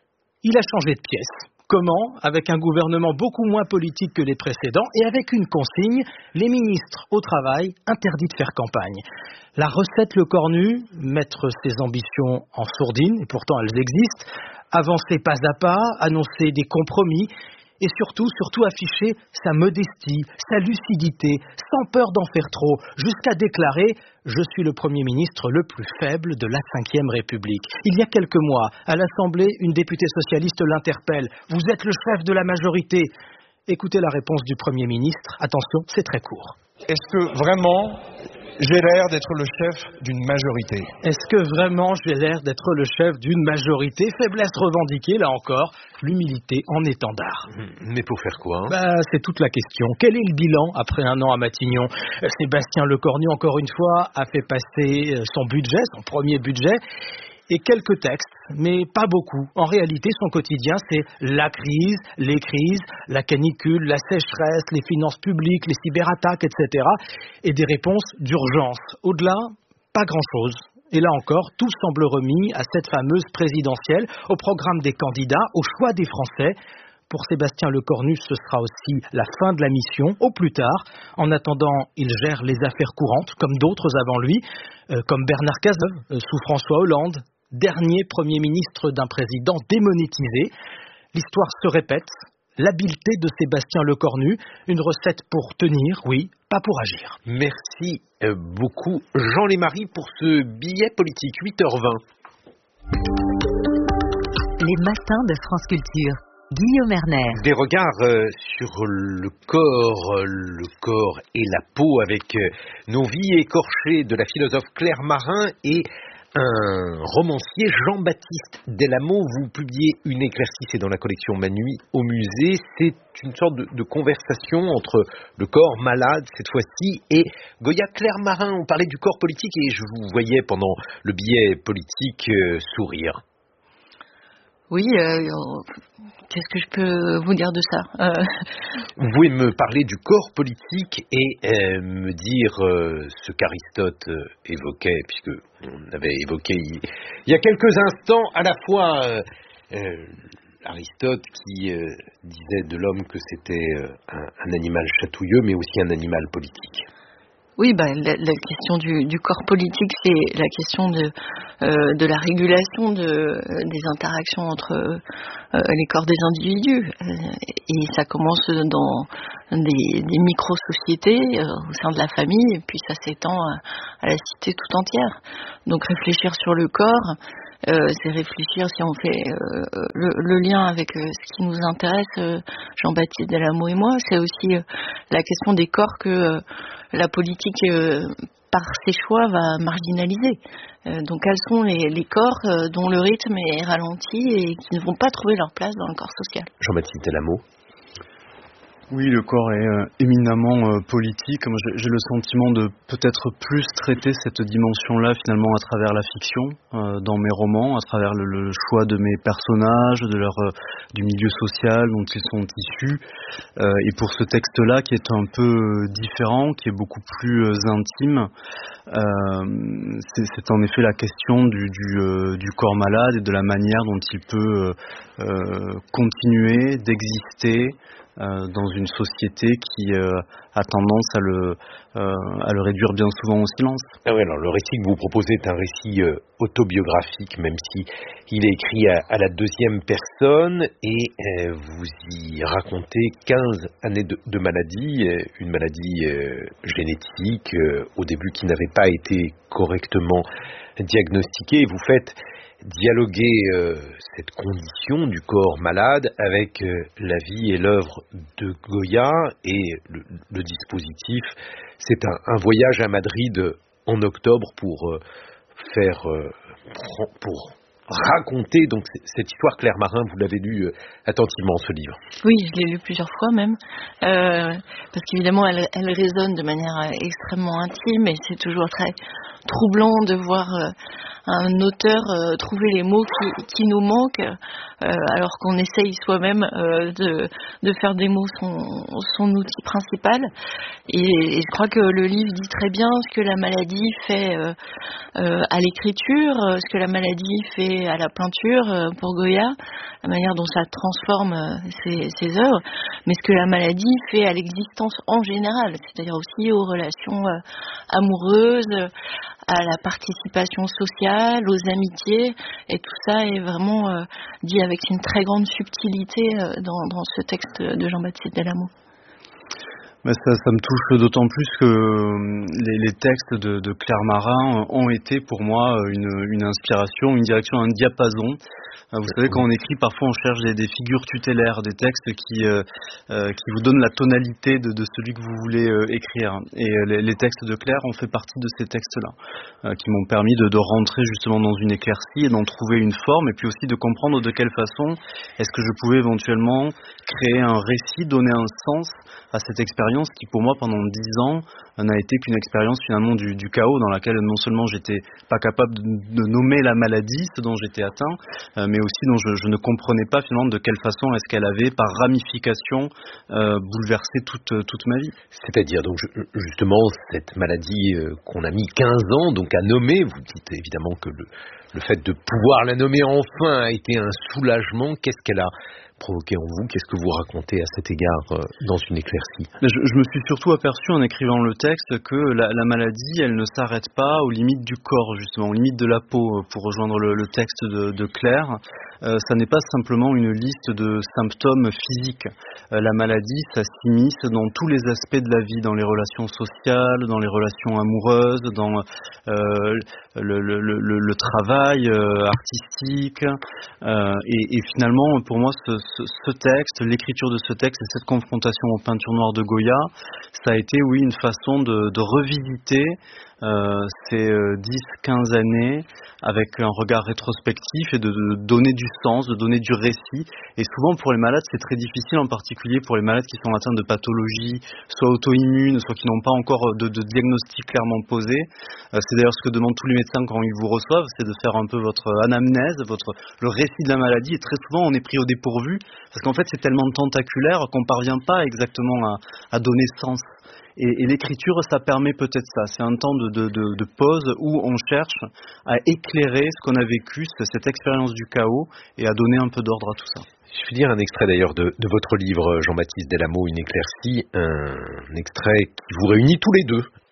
Il a changé de pièce. Comment? Avec un gouvernement beaucoup moins politique que les précédents et avec une consigne, les ministres au travail interdits de faire campagne. La recette Lecornu, mettre ses ambitions en sourdine, et pourtant elles existent, avancer pas à pas, annoncer des compromis, et surtout, surtout afficher sa modestie, sa lucidité, sans peur d'en faire trop, jusqu'à déclarer « Je suis le Premier ministre le plus faible de la cinquième République ». Il y a quelques mois, à l'Assemblée, une députée socialiste l'interpelle « Vous êtes le chef de la majorité ». Écoutez la réponse du Premier ministre. Attention, c'est très court. Est-ce que vraiment j'ai l'air d'être le chef d'une majorité? Est-ce que vraiment j'ai l'air d'être le chef d'une majorité? Faiblesse revendiquée, là encore, l'humilité en étendard. Mais pour faire quoi hein bah, c'est toute la question. Quel est le bilan après un an à Matignon? Sébastien Lecornu, encore une fois, a fait passer son budget, son premier budget, et quelques textes, mais pas beaucoup. En réalité, son quotidien, c'est la crise, les crises, la canicule, la sécheresse, les finances publiques, les cyberattaques, et cetera. Et des réponses d'urgence. Au-delà, pas grand-chose. Et là encore, tout semble remis à cette fameuse présidentielle, au programme des candidats, au choix des Français. Pour Sébastien Lecornu, ce sera aussi la fin de la mission, au plus tard. En attendant, il gère les affaires courantes, comme d'autres avant lui, euh, comme Bernard Cazeneuve, euh, sous François Hollande, dernier Premier ministre d'un président démonétisé. L'histoire se répète, l'habileté de Sébastien Lecornu, une recette pour tenir, oui, pas pour agir. Merci beaucoup Jean Lémarie pour ce billet politique, huit heures vingt. Les matins de France Culture. Guillaume Erner. Des regards euh, sur le corps, le corps et la peau avec euh, nos vies écorchées de la philosophe Claire Marin et un romancier, Jean-Baptiste Delamo. Vous publiez une éclaircie, c'est dans la collection Manui au musée. C'est une sorte de, de conversation entre le corps malade, cette fois-ci, et Goya. Claire Marin, on parlait du corps politique et je vous voyais pendant le billet politique euh, sourire. Oui, euh, qu'est-ce que je peux vous dire de ça euh... Vous pouvez me parler du corps politique et euh, me dire euh, ce qu'Aristote euh, évoquait, puisque on avait évoqué il, il y a quelques instants à la fois euh, euh, Aristote qui euh, disait de l'homme que c'était euh, un, un animal chatouilleux, mais aussi un animal politique. Oui, bah, la, la question du, du corps politique, c'est la question de, euh, de la régulation de, euh, des interactions entre euh, les corps des individus. Euh, et ça commence dans des, des micro-sociétés euh, au sein de la famille, et puis ça s'étend à, à la cité tout entière. Donc réfléchir sur le corps, euh, c'est réfléchir, si on fait euh, le, le lien avec euh, ce qui nous intéresse, euh, Jean-Baptiste Delamo et moi, c'est aussi euh, la question des corps que euh, la politique, euh, par ses choix, va marginaliser. Euh, donc quels sont les, les corps euh, dont le rythme est ralenti et qui ne vont pas trouver leur place dans le corps social. Jean-Baptiste Delamo. Oui, le corps est euh, éminemment euh, politique. Moi, j'ai, j'ai le sentiment de peut-être plus traiter cette dimension-là finalement à travers la fiction, euh, dans mes romans, à travers le, le choix de mes personnages, de leur, euh, du milieu social dont ils sont issus. Euh, et pour ce texte-là, qui est un peu différent, qui est beaucoup plus euh, intime, euh, c'est, c'est en effet la question du, du, euh, du corps malade et de la manière dont il peut euh, euh, continuer d'exister Euh, dans une société qui euh, a tendance à le, euh, à le réduire bien souvent au silence. Ah oui, alors le récit que vous proposez est un récit euh, autobiographique, même si il est écrit à, à la deuxième personne, et euh, vous y racontez quinze années de, de maladie, euh, une maladie euh, génétique, euh, au début qui n'avait pas été correctement diagnostiquée. Vous faites dialoguer euh, cette condition du corps malade avec euh, la vie et l'œuvre de Goya, et le, le dispositif, c'est un, un voyage à Madrid en octobre pour euh, faire euh, pour raconter donc cette histoire. Claire Marin, vous l'avez lu euh, attentivement, ce livre. Oui, je l'ai lu plusieurs fois même, euh, parce qu'évidemment elle, elle résonne de manière extrêmement intime, et c'est toujours très troublant de voir euh, un auteur euh, trouver les mots qui, qui nous manquent, euh, alors qu'on essaye soi-même euh, de, de faire des mots son, son outil principal. Et, et je crois que le livre dit très bien ce que la maladie fait euh, euh, à l'écriture, ce que la maladie fait à la peinture euh, pour Goya, la manière dont ça transforme euh, ses, ses œuvres, mais ce que la maladie fait à l'existence en général, c'est-à-dire aussi aux relations euh, amoureuses, à la participation sociale, aux amitiés, et tout ça est vraiment euh, dit avec une très grande subtilité euh, dans, dans ce texte de Jean-Baptiste Delamo. Mais ça, ça me touche d'autant plus que les, les textes de, de Claire Marin ont été pour moi une, une inspiration, une direction, un diapason. Vous savez, quand on écrit, parfois on cherche des, des figures tutélaires, des textes qui, euh, euh, qui vous donnent la tonalité de, de celui que vous voulez euh, écrire. Et euh, les, les textes de Claire ont fait partie de ces textes-là, euh, qui m'ont permis de, de rentrer justement dans une éclaircie et d'en trouver une forme, et puis aussi de comprendre de quelle façon est-ce que je pouvais éventuellement créer un récit, donner un sens à cette expérience qui, pour moi, pendant dix ans, n'a été qu'une expérience finalement du, du chaos, dans laquelle non seulement j'étais pas capable de, de nommer la maladie, ce dont j'étais atteint, euh, mais aussi dont je, je ne comprenais pas finalement de quelle façon est-ce qu'elle avait, par ramification, euh, bouleversé toute, toute ma vie. C'est-à-dire, donc justement, cette maladie euh, qu'on a mis quinze ans donc à nommer, vous dites évidemment que le, le fait de pouvoir la nommer enfin a été un soulagement. Qu'est-ce qu'elle a provoqué en vous? Qu'est-ce que vous racontez à cet égard euh, dans une éclaircie? je, je me suis surtout aperçu en écrivant le texte que la, la maladie, elle ne s'arrête pas aux limites du corps, justement, aux limites de la peau, pour rejoindre le, le texte de, de Claire. Euh, ça n'est pas simplement une liste de symptômes physiques. Euh, la maladie, ça s'immisce dans tous les aspects de la vie, dans les relations sociales, dans les relations amoureuses, dans euh, le, le, le, le travail euh, artistique. Euh, et, et finalement, pour moi, ce, ce, ce texte, l'écriture de ce texte et cette confrontation aux peintures noires de Goya, ça a été, oui, une façon de, de revisiter Euh, ces dix quinze années avec un regard rétrospectif et de, de donner du sens, de donner du récit. Et souvent pour les malades, c'est très difficile, en particulier pour les malades qui sont atteints de pathologies soit auto-immunes, soit qui n'ont pas encore de, de diagnostic clairement posé. Euh, c'est d'ailleurs ce que demandent tous les médecins quand ils vous reçoivent, c'est de faire un peu votre anamnèse, votre, le récit de la maladie. Et très souvent on est pris au dépourvu, parce qu'en fait c'est tellement tentaculaire qu'on ne parvient pas exactement à, à donner sens. Et, et l'écriture, ça permet peut-être ça. C'est un temps de, de, de, de pause où on cherche à éclairer ce qu'on a vécu, cette expérience du chaos, et à donner un peu d'ordre à tout ça. Je vais dire un extrait d'ailleurs de, de votre livre, Jean-Baptiste Delamo, Une éclaircie, un extrait qui vous réunit tous les deux,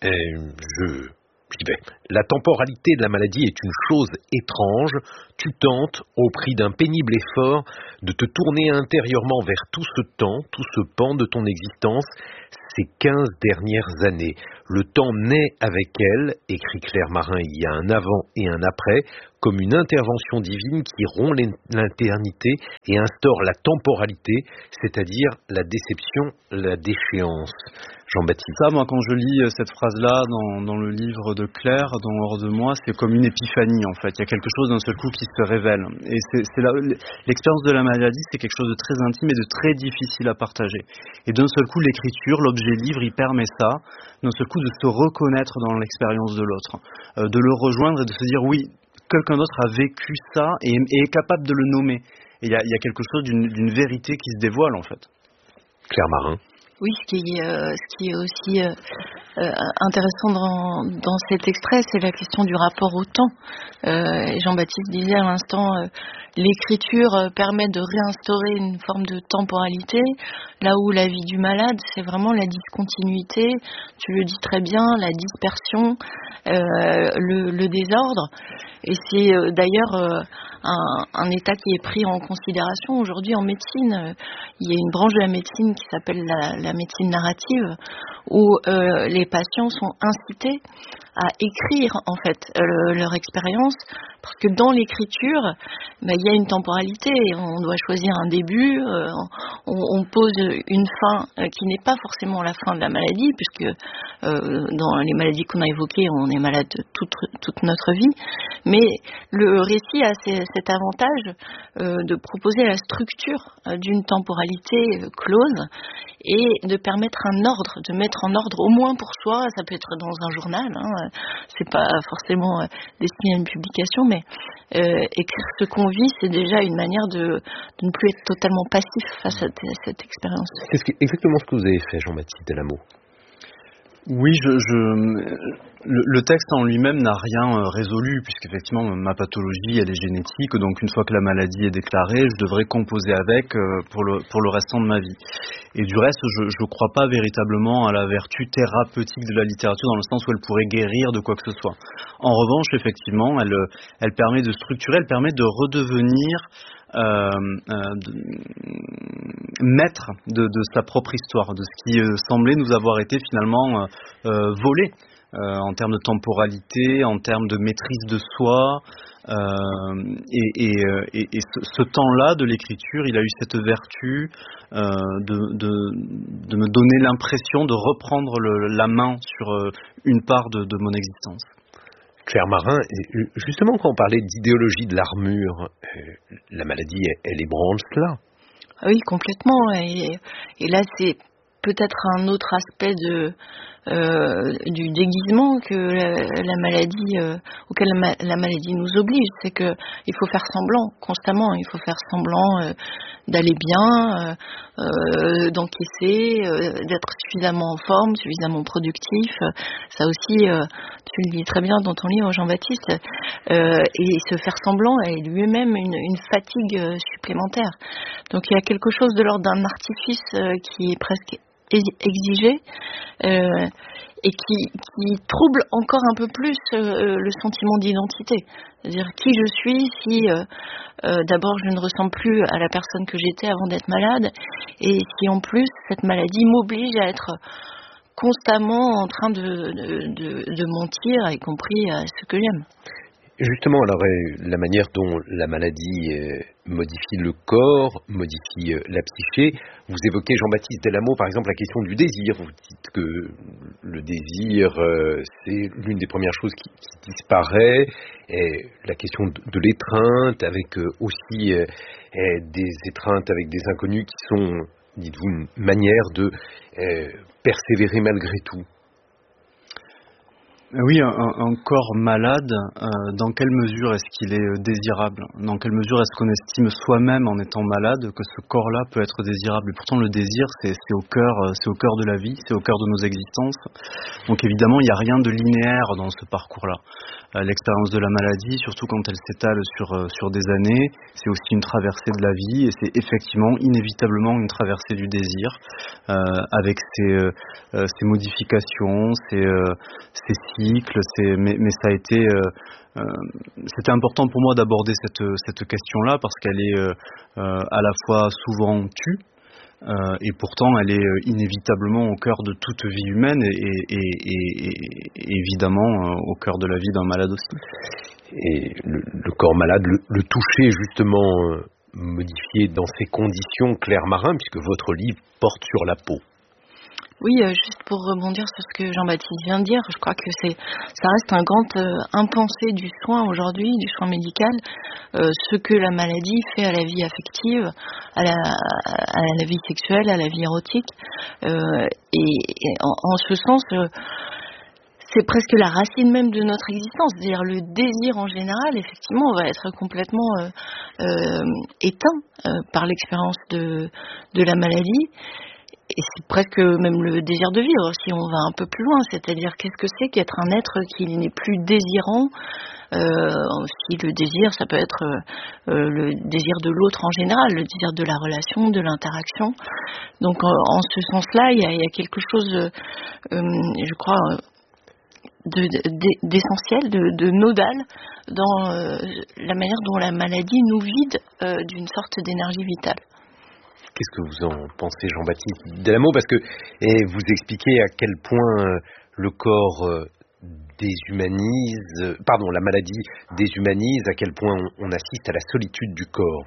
euh, je... J'y vais. La temporalité de la maladie est une chose étrange. Tu tentes, au prix d'un pénible effort, de te tourner intérieurement vers tout ce temps, tout ce pan de ton existence, ces quinze dernières années. Le temps naît avec elle, écrit Claire Marin, il y a un avant et un après, comme une intervention divine qui rompt l'éternité et instaure la temporalité, c'est-à-dire la déception, la déchéance. Jean-Baptiste. Ça, moi, quand je lis cette phrase-là dans, dans le livre de Claire, dans Hors de moi, c'est comme une épiphanie, en fait. Il y a quelque chose d'un seul coup qui se révèle. Et c'est, c'est la, l'expérience de la maladie, c'est quelque chose de très intime et de très difficile à partager. Et d'un seul coup, l'écriture, l'objet livre, il permet ça, d'un seul coup, de se reconnaître dans l'expérience de l'autre, euh, de le rejoindre et de se dire, oui, quelqu'un d'autre a vécu ça et, et est capable de le nommer. Et il y a, il y a quelque chose d'une, d'une vérité qui se dévoile, en fait. Claire Marin. Oui, ce qui, euh, ce qui est aussi euh, euh, intéressant dans, dans cet extrait, c'est la question du rapport au temps. Euh, Jean-Baptiste disait à l'instant, euh, l'écriture euh, permet de réinstaurer une forme de temporalité, là où la vie du malade, c'est vraiment la discontinuité, tu le dis très bien, la dispersion, euh, le, le désordre. Et c'est euh, d'ailleurs euh, un, un état qui est pris en considération aujourd'hui en médecine. Il y a une branche de la médecine qui s'appelle la, la médecine narrative, où euh, les patients sont incités à écrire en fait euh, leur expérience, parce que dans l'écriture, bah, il y a une temporalité, on doit choisir un début, euh, on, on pose une fin euh, qui n'est pas forcément la fin de la maladie, puisque euh, dans les maladies qu'on a évoquées, on est malade toute, toute notre vie, mais le récit a ces, cet avantage euh, de proposer la structure euh, d'une temporalité euh, close et de permettre un ordre, de mettre en ordre au moins pour soi, ça peut être dans un journal, hein, c'est pas forcément euh, destiné à une publication, mais euh, écrire ce qu'on vit, c'est déjà une manière de, de ne plus être totalement passif face à, t- à cette expérience. C'est ce que, exactement ce que vous avez fait, Jean-Baptiste Delamot. Oui, je, je, le, le texte en lui-même n'a rien résolu, puisqu'effectivement ma pathologie elle est génétique, donc une fois que la maladie est déclarée, je devrais composer avec pour le, pour le restant de ma vie. Et du reste, je ne crois pas véritablement à la vertu thérapeutique de la littérature dans le sens où elle pourrait guérir de quoi que ce soit. En revanche, effectivement, elle, elle permet de structurer, elle permet de redevenir Euh, euh, de, maître de, de sa propre histoire, de ce qui euh, semblait nous avoir été finalement euh, euh, volé euh, en termes de temporalité, en termes de maîtrise de soi. Euh, et, et, et, et ce, ce temps-là de l'écriture, il a eu cette vertu euh, de, de, de me donner l'impression de reprendre le, la main sur euh, une part de, de mon existence. Claire Marin, justement quand on parlait d'idéologie de l'armure, la maladie, elle ébranle cela. Oui, complètement. Et, et là, c'est peut-être un autre aspect de, euh, du déguisement que la, la maladie, euh, auquel la, la maladie nous oblige. C'est que il faut faire semblant constamment. Il faut faire semblant euh, d'aller bien, euh, euh, d'encaisser, euh, d'être suffisamment en forme, suffisamment productif. Ça aussi, euh, tu le dis très bien dans ton livre, Jean-Baptiste. Euh, et se faire semblant est lui-même une, une fatigue supplémentaire. Donc il y a quelque chose de l'ordre d'un artifice euh, qui est presque exigé euh, et qui, qui trouble encore un peu plus euh, le sentiment d'identité. C'est-à-dire qui je suis si euh, euh, d'abord je ne ressemble plus à la personne que j'étais avant d'être malade, et si en plus cette maladie m'oblige à être constamment en train de, de, de, de mentir, y compris à ce que j'aime. Justement, alors, la manière dont la maladie euh, modifie le corps, modifie euh, la psyché, vous évoquez, Jean-Baptiste Delamot, par exemple, la question du désir. Vous dites que le désir, euh, c'est l'une des premières choses qui, qui disparaît, et la question de, de l'étreinte, avec euh, aussi euh, des étreintes avec des inconnus qui sont, dites-vous, une manière de euh, persévérer malgré tout. Oui, un, un corps malade, euh, dans quelle mesure est-ce qu'il est désirable ? Dans quelle mesure est-ce qu'on estime soi-même en étant malade que ce corps-là peut être désirable ? Et pourtant le désir, c'est, c'est, au cœur, c'est au cœur de la vie, c'est au cœur de nos existences. Donc évidemment, il n'y a rien de linéaire dans ce parcours-là. euh, l'expérience de la maladie, surtout quand elle s'étale sur, euh, sur des années. C'est aussi une traversée de la vie et c'est effectivement inévitablement une traversée du désir euh, avec ses, euh, ses modifications, ses, euh, ses cycles, ses, mais, mais ça a été... Euh, euh, c'était important pour moi d'aborder cette, cette question-là parce qu'elle est euh, euh, à la fois souvent tue, Euh, et pourtant elle est euh, inévitablement au cœur de toute vie humaine et, et, et, et, et évidemment euh, au cœur de la vie d'un malade aussi. Et le, le corps malade, le, le toucher justement euh, modifié dans ces conditions, Claire Marin, puisque votre livre porte sur la peau. Oui, euh, juste pour rebondir sur ce que Jean-Baptiste vient de dire, je crois que c'est, ça reste un grand euh, impensé du soin aujourd'hui, du soin médical, euh, ce que la maladie fait à la vie affective, à la, à la vie sexuelle, à la vie érotique. Euh, et, et en, en ce sens, euh, c'est presque la racine même de notre existence. C'est-à-dire le désir en général, effectivement, va être complètement euh, euh, éteint euh, par l'expérience de, de la maladie. Et c'est presque même le désir de vivre, si on va un peu plus loin. C'est-à-dire, qu'est-ce que c'est qu'être un être qui n'est plus désirant euh, si le désir, ça peut être euh, le désir de l'autre en général, le désir de la relation, de l'interaction. Donc, en, en ce sens-là, il y a, il y a quelque chose, euh, je crois, de, de, d'essentiel, de, de nodal dans euh, la manière dont la maladie nous vide euh, d'une sorte d'énergie vitale. Qu'est-ce que vous en pensez, Jean-Baptiste Delamo? Parce que et vous expliquez à quel point le corps déshumanise, pardon, la maladie déshumanise, à quel point on, on assiste à la solitude du corps.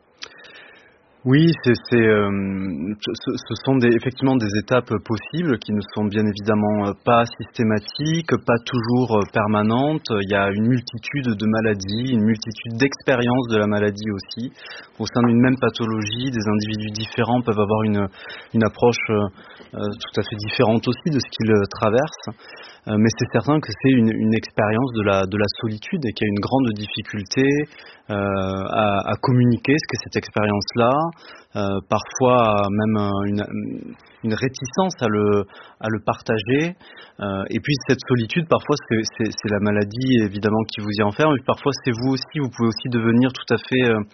Oui, c'est, c'est, euh, ce, ce sont des, effectivement des étapes possibles qui ne sont bien évidemment pas systématiques, pas toujours permanentes. Il y a une multitude de maladies, une multitude d'expériences de la maladie aussi. Au sein d'une même pathologie, des individus différents peuvent avoir une, une approche euh, tout à fait différente aussi de ce qu'ils traversent. Euh, mais c'est certain que c'est une, une expérience de la, de la solitude et qu'il y a une grande difficulté euh, à, à communiquer ce qu'est cette expérience-là. Euh, parfois même une, une réticence à le, à le partager. Euh, et puis cette solitude, parfois c'est, c'est, c'est la maladie évidemment qui vous y enferme, mais parfois c'est vous aussi, vous pouvez aussi devenir tout à fait, euh,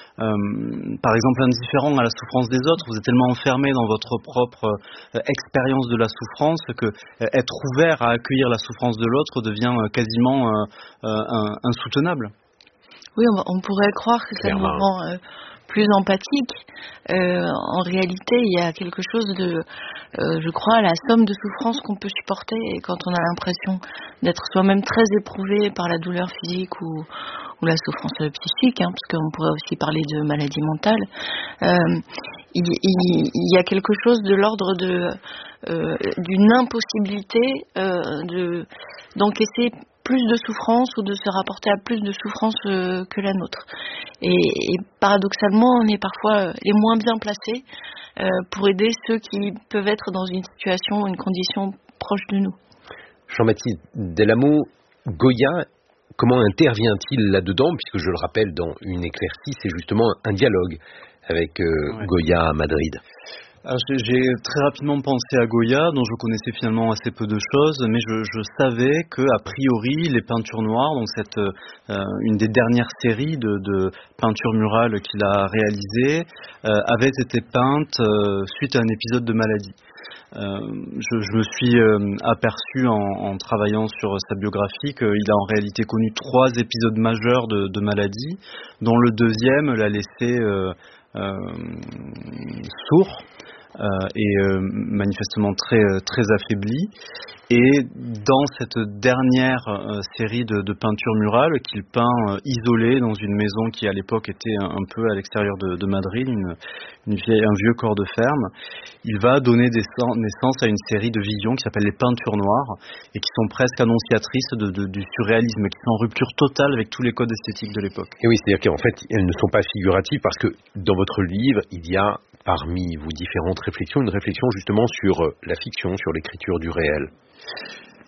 euh, par exemple, indifférent à la souffrance des autres. Vous êtes tellement enfermé dans votre propre euh, expérience de la souffrance que euh, être ouvert à accueillir la souffrance de l'autre devient euh, quasiment euh, euh, insoutenable. Oui, on, on pourrait croire que ça nous rend euh, plus empathique. Euh, en réalité, il y a quelque chose de, euh, je crois, la somme de souffrances qu'on peut supporter et quand on a l'impression d'être soi-même très éprouvé par la douleur physique ou, ou la souffrance psychique, hein, parce qu'on pourrait aussi parler de maladie mentale. Euh, il, il, il y a quelque chose de l'ordre de euh, d'une impossibilité euh, de d'encaisser plus de souffrance ou de se rapporter à plus de souffrance euh, que la nôtre. Et, et paradoxalement, on est parfois les moins bien placés euh, pour aider ceux qui peuvent être dans une situation, une condition proche de nous. Jean-Baptiste Delamo, Goya, comment intervient-il là-dedans? Puisque je le rappelle, dans Une éclaircie, c'est justement un dialogue avec euh, ouais. Goya à Madrid. Alors, j'ai très rapidement pensé à Goya, dont je connaissais finalement assez peu de choses, mais je, je savais que a priori les peintures noires, donc cette euh, une des dernières séries de, de peintures murales qu'il a réalisées, euh, avaient été peintes euh, suite à un épisode de maladie. Euh, je, je me suis euh, aperçu en, en travaillant sur sa biographie qu'il a en réalité connu trois épisodes majeurs de, de maladie, dont le deuxième l'a laissé euh, euh, sourd. Euh, et euh, manifestement très très affaibli. Et dans cette dernière euh, série de, de peintures murales qu'il peint euh, isolé dans une maison qui à l'époque était un, un peu à l'extérieur de, de Madrid, une, une vieille, un vieux corps de ferme, il va donner des, naissance à une série de visions qui s'appellent les peintures noires et qui sont presque annonciatrices de, de, du surréalisme, qui sont en rupture totale avec tous les codes esthétiques de l'époque. Et oui, c'est-à-dire qu'en fait, elles ne sont pas figuratives parce que dans votre livre, il y a parmi vos différentes réflexions, une réflexion justement sur la fiction, sur l'écriture du réel.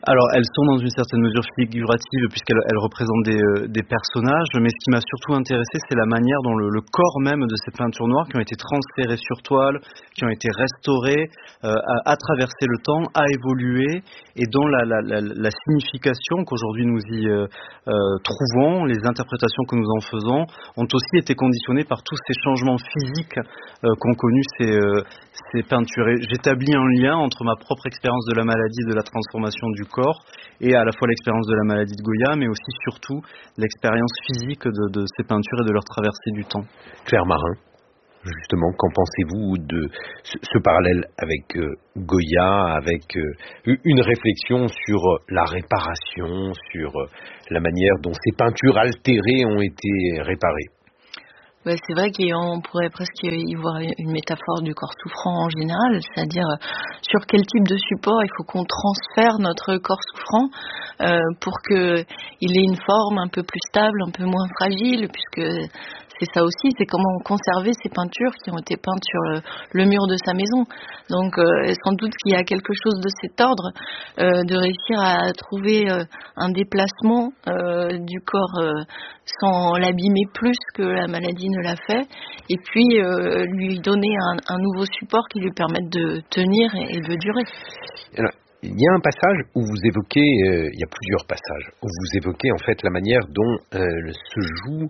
Alors, elles sont dans une certaine mesure figuratives puisqu'elles elles représentent des, euh, des personnages, mais ce qui m'a surtout intéressé, c'est la manière dont le, le corps même de ces peintures noires qui ont été transférées sur toile, qui ont été restaurées, euh, a, a traversé le temps, a évolué, et dont la, la, la, la signification qu'aujourd'hui nous y euh, euh, trouvons, les interprétations que nous en faisons, ont aussi été conditionnées par tous ces changements physiques euh, qu'ont connus ces, euh, ces peintures. Et j'établis un lien entre ma propre expérience de la maladie et de la transformation du corps, et à la fois l'expérience de la maladie de Goya, mais aussi surtout l'expérience physique de, de ces peintures et de leur traversée du temps. Claire Marin, justement, qu'en pensez-vous de ce, ce parallèle avec euh, Goya, avec euh, une réflexion sur la réparation, sur euh, la manière dont ces peintures altérées ont été réparées? Ouais, c'est vrai qu'on pourrait presque y voir une métaphore du corps souffrant en général, c'est-à-dire sur quel type de support il faut qu'on transfère notre corps souffrant euh, pour qu'il ait une forme un peu plus stable, un peu moins fragile, puisque c'est ça aussi, c'est comment conserver ces peintures qui ont été peintes sur le, le mur de sa maison. Donc euh, sans doute qu'il y a quelque chose de cet ordre, euh, de réussir à trouver euh, un déplacement euh, du corps euh, sans l'abîmer plus que la maladie ne l'a fait, et puis euh, lui donner un, un nouveau support qui lui permette de tenir et, et de durer. Alors, il y a un passage où vous évoquez, euh, il y a plusieurs passages, où vous évoquez en fait la manière dont euh, se joue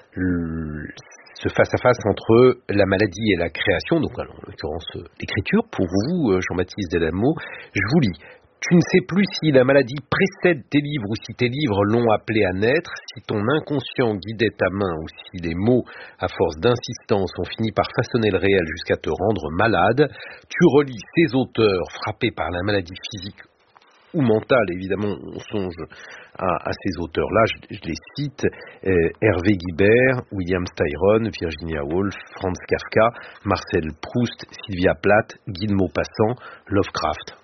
le, ce face-à-face entre la maladie et la création, donc alors, en l'occurrence l'écriture. Pour vous, Jean-Baptiste Delamo, je vous lis. Tu ne sais plus si la maladie précède tes livres ou si tes livres l'ont appelé à naître, si ton inconscient guidait ta main ou si les mots, à force d'insistance, ont fini par façonner le réel jusqu'à te rendre malade. Tu relis ces auteurs frappés par la maladie physique ou mentale, évidemment, on songe à, à ces auteurs-là, je, je les cite, euh, Hervé Guibert, William Styron, Virginia Woolf, Franz Kafka, Marcel Proust, Sylvia Plath, Guy de Maupassant, Lovecraft.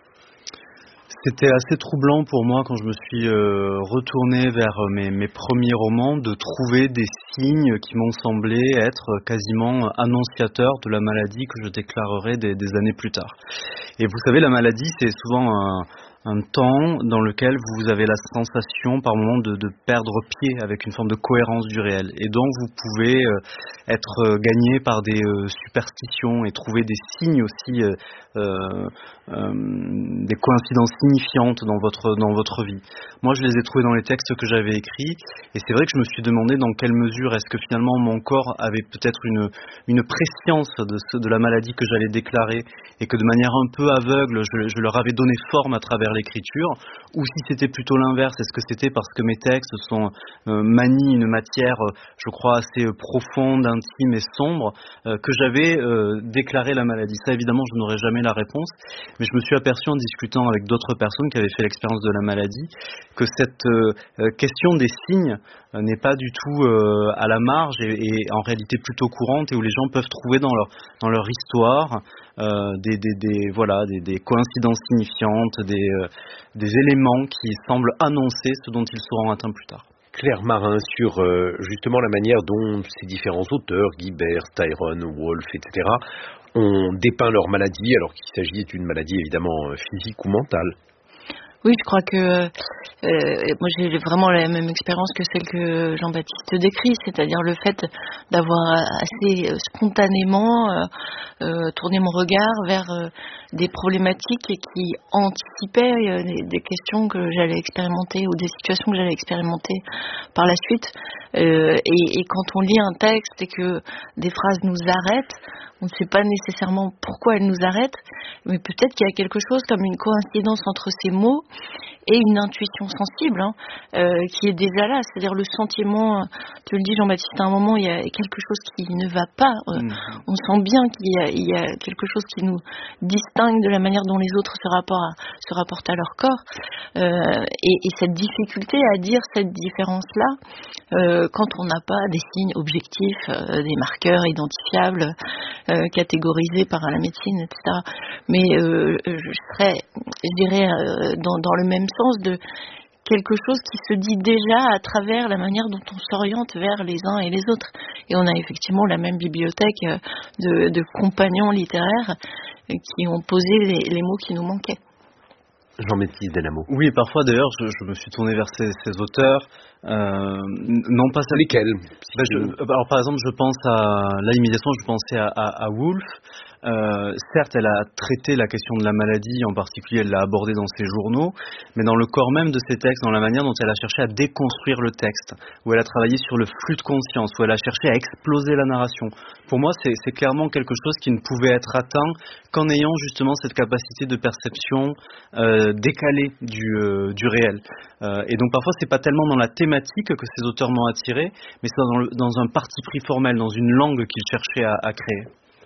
C'était assez troublant pour moi quand je me suis euh, retourné vers mes, mes premiers romans de trouver des signes qui m'ont semblé être quasiment annonciateurs de la maladie que je déclarerai des, des années plus tard. Et vous savez, la maladie, c'est souvent un, un temps dans lequel vous avez la sensation par moment de, de perdre pied avec une forme de cohérence du réel, et donc vous pouvez euh, être gagné par des euh, superstitions et trouver des signes aussi, euh, euh, euh, des coïncidences signifiantes dans votre, dans votre vie. Moi, je les ai trouvés dans les textes que j'avais écrits, et c'est vrai que je me suis demandé dans quelle mesure est-ce que finalement mon corps avait peut-être une, une prescience de, ce, de la maladie que j'allais déclarer, et que de manière un peu aveugle, je, je leur avais donné forme à travers l'écriture, ou si c'était plutôt l'inverse, est-ce que c'était parce que mes textes sont euh, manient une matière, euh, je crois, assez euh, profonde, intime et sombre, euh, que j'avais euh, déclaré la maladie. Ça, évidemment, je n'aurais jamais la réponse, mais je me suis aperçu en discutant avec d'autres personnes qui avaient fait l'expérience de la maladie, que cette euh, question des signes euh, n'est pas du tout euh, à la marge, et, et en réalité plutôt courante, et où les gens peuvent trouver dans leur, dans leur histoire euh, des, des, des, voilà, des, des coïncidences signifiantes, des, euh, des éléments qui semblent annoncer ce dont ils seront atteints plus tard. Claire Marin, sur euh, justement la manière dont ces différents auteurs, Guibert, Styron, Woolf, et cetera, ont dépeint leur maladie, alors qu'il s'agit d'une maladie évidemment physique ou mentale. Oui, je crois que euh, moi j'ai vraiment la même expérience que celle que Jean-Baptiste décrit, c'est-à-dire le fait d'avoir assez spontanément euh, euh, tourné mon regard vers euh, des problématiques qui anticipaient euh, des, des questions que j'allais expérimenter ou des situations que j'allais expérimenter par la suite. Euh, et, et quand on lit un texte et que des phrases nous arrêtent, on ne sait pas nécessairement pourquoi elles nous arrêtent, mais peut-être qu'il y a quelque chose comme une coïncidence entre ces mots et une intuition sensible hein, euh, qui est déjà là, c'est-à-dire le sentiment, tu le dis Jean-Baptiste, à un moment il y a quelque chose qui ne va pas, euh, mmh. on sent bien qu'il y a, il y a quelque chose qui nous distingue de la manière dont les autres se rapportent à, se rapportent à leur corps, euh, et, et cette difficulté à dire cette différence-là, euh, quand on n'a pas des signes objectifs, euh, des marqueurs identifiables, euh, catégorisés par la médecine, et cetera. Mais euh, je serais, je dirais, euh, dans, dans le même sens de quelque chose qui se dit déjà à travers la manière dont on s'oriente vers les uns et les autres. Et on a effectivement la même bibliothèque de, de compagnons littéraires qui ont posé les, les mots qui nous manquaient. Jean-Baptiste Delamo. Oui, parfois d'ailleurs, je, je me suis tourné vers ces, ces auteurs. Euh, non pas ça. Lesquels ben, je, alors par exemple, je pense à là immédiatement, je pensais à, à, à Woolf. Euh, certes, elle a traité la question de la maladie, en particulier, elle l'a abordée dans ses journaux, mais dans le corps même de ses textes, dans la manière dont elle a cherché à déconstruire le texte, où elle a travaillé sur le flux de conscience, où elle a cherché à exploser la narration. Pour moi, c'est, c'est clairement quelque chose qui ne pouvait être atteint qu'en ayant justement cette capacité de perception euh, décalée du, euh, du réel. Euh, et donc parfois, c'est pas tellement dans la thématique que ces auteurs m'ont attiré, mais c'est dans, le, dans un parti pris formel, dans une langue qu'ils cherchaient à, à créer.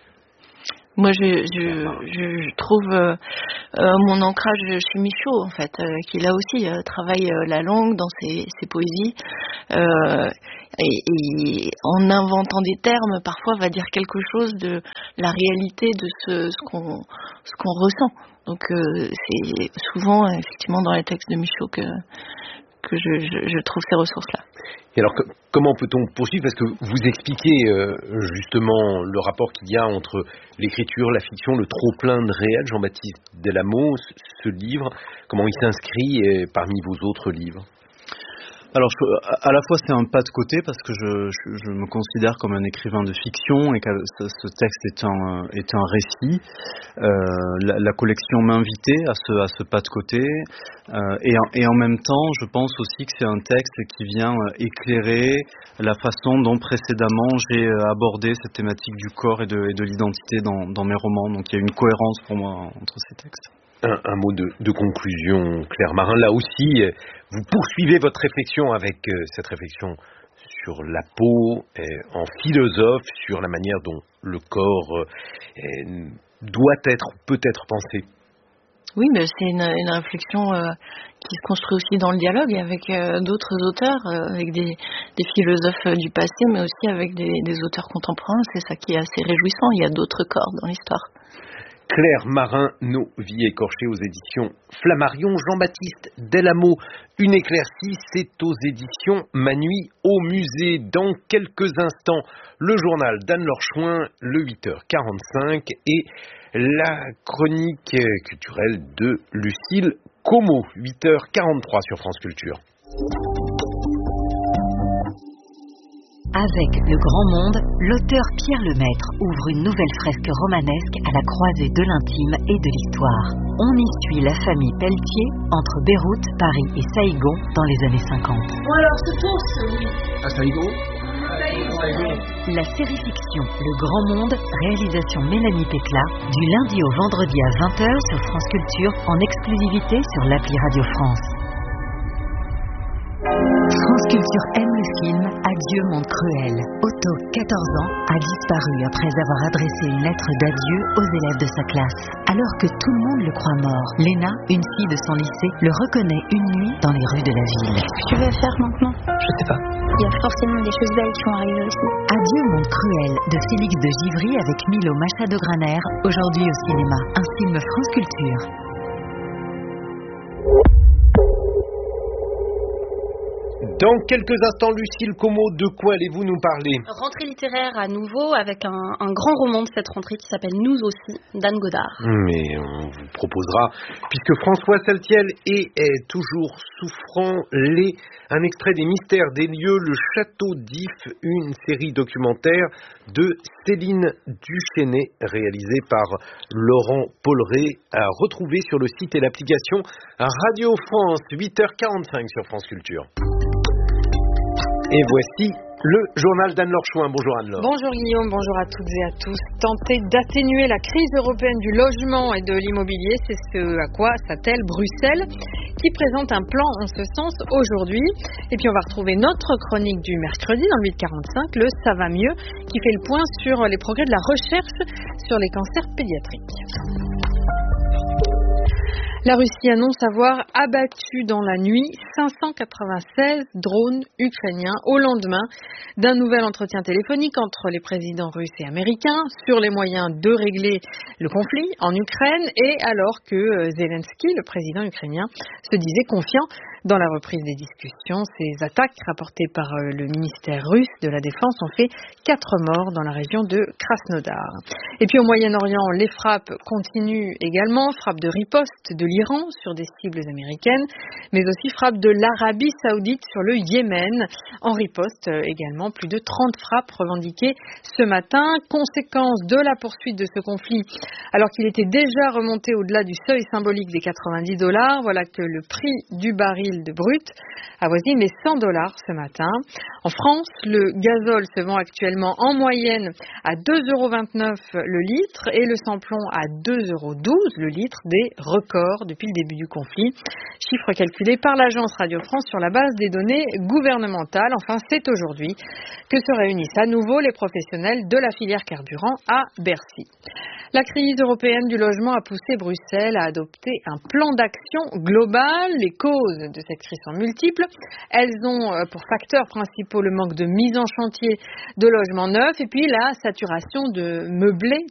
Moi, je, je, je trouve euh, euh, mon ancrage chez Michaud, en fait, euh, qui là aussi euh, travaille euh, la langue dans ses, ses poésies, euh, et, et en inventant des termes, parfois va dire quelque chose de la réalité de ce, ce qu'on, ce qu'on ressent. Donc, euh, c'est souvent, effectivement, dans les textes de Michaud que que je, je, je trouve ces ressources-là. Et alors, que, comment peut-on poursuivre? Parce que vous expliquez euh, justement le rapport qu'il y a entre l'écriture, la fiction, le trop-plein de réel. Jean-Baptiste Delamo, ce, ce livre, comment il s'inscrit euh, parmi vos autres livres? Alors, je, à la fois, c'est un pas de côté parce que je, je, je me considère comme un écrivain de fiction et que ce, ce texte est un, est un récit. Euh, la, la collection m'invitait à ce, à ce pas de côté. Euh, et, en, et en même temps, je pense aussi que c'est un texte qui vient éclairer la façon dont précédemment j'ai abordé cette thématique du corps et de, et de l'identité dans, dans mes romans. Donc, il y a une cohérence pour moi entre ces textes. Un, un mot de, de conclusion, Claire Marin. Là aussi, vous poursuivez votre réflexion avec euh, cette réflexion sur la peau, euh, en philosophe, sur la manière dont le corps euh, doit être, peut être pensé. Oui, mais c'est une, une réflexion euh, qui se construit aussi dans le dialogue avec euh, d'autres auteurs, euh, avec des, des philosophes du passé, mais aussi avec des, des auteurs contemporains. C'est ça qui est assez réjouissant. Il y a d'autres corps dans l'histoire. Claire Marin, Nos vies écorchées aux éditions Flammarion. Jean-Baptiste Delamo, Une éclaircie, c'est aux éditions Ma nuit au musée. Dans quelques instants, le journal d'Anne-Laure Chouin, le huit heures quarante-cinq, et la chronique culturelle de Lucille Como, huit heures quarante-trois sur France Culture. Avec Le Grand Monde, l'auteur Pierre Lemaître ouvre une nouvelle fresque romanesque à la croisée de l'intime et de l'histoire. On y suit la famille Pelletier entre Beyrouth, Paris et Saïgon dans les années cinquante. Bon alors, c'est pour celui. À Saïgon ? La série fiction Le Grand Monde, réalisation Mélanie Pécla, du lundi au vendredi à vingt heures sur France Culture, en exclusivité sur l'appli Radio France. France Culture aime le film Adieu monde cruel. Otto, quatorze ans, a disparu après avoir adressé une lettre d'adieu aux élèves de sa classe. Alors que tout le monde le croit mort, Léna, une fille de son lycée, le reconnaît une nuit dans les rues de la ville. Qu'est-ce que tu veux faire maintenant? Je sais pas. Il y a forcément des choses belles qui vont arriver aussi. Adieu monde cruel de Félix de Givry avec Milo Machado-Graner, aujourd'hui au cinéma. Un film France Culture. Dans quelques instants, Lucille Como, de quoi allez-vous nous parler? Rentrée littéraire à nouveau avec un, un grand roman de cette rentrée qui s'appelle Nous aussi, d'Anne Godard. Mais on vous proposera, puisque François Saltiel est, est toujours souffrant, les, un extrait des Mystères des lieux, le Château d'If, une série documentaire de Céline Duchesnay, réalisée par Laurent Polleret, à retrouver sur le site et l'application Radio France, huit heures quarante-cinq sur France Culture. Et voici le journal d'Anne-Laure Chouin. Bonjour Anne-Laure. Bonjour Guillaume, bonjour à toutes et à tous. Tenter d'atténuer la crise européenne du logement et de l'immobilier, c'est ce à quoi s'attelle Bruxelles, qui présente un plan en ce sens aujourd'hui. Et puis on va retrouver notre chronique du mercredi dans le huit quarante-cinq, le Ça va mieux, qui fait le point sur les progrès de la recherche sur les cancers pédiatriques. La Russie annonce avoir abattu dans la nuit cinq cent quatre-vingt-seize drones ukrainiens au lendemain d'un nouvel entretien téléphonique entre les présidents russes et américains sur les moyens de régler le conflit en Ukraine, et alors que Zelensky, le président ukrainien, se disait confiant Dans la reprise des discussions, ces attaques rapportées par le ministère russe de la Défense ont fait quatre morts dans la région de Krasnodar. Et puis au Moyen-Orient, les frappes continuent également, frappes de riposte de l'Iran sur des cibles américaines, mais aussi frappes de l'Arabie Saoudite sur le Yémen. En riposte également, plus de trente frappes revendiquées ce matin, conséquence de la poursuite de ce conflit. Alors qu'il était déjà remonté au-delà du seuil symbolique des quatre-vingt-dix dollars, voilà que le prix du baril de brut avoisine les cent dollars ce matin. En France, le gazole se vend actuellement en moyenne à deux euros vingt-neuf le litre et le samplon à deux euros douze le litre, des records depuis le début du conflit. Chiffre calculé par l'agence Radio France sur la base des données gouvernementales. Enfin, c'est aujourd'hui que se réunissent à nouveau les professionnels de la filière carburant à Bercy. La crise européenne du logement a poussé Bruxelles à adopter un plan d'action global. Les causes de cette crise sont multiples. Elles ont pour facteurs principaux le manque de mise en chantier de logements neufs et puis la saturation de meublés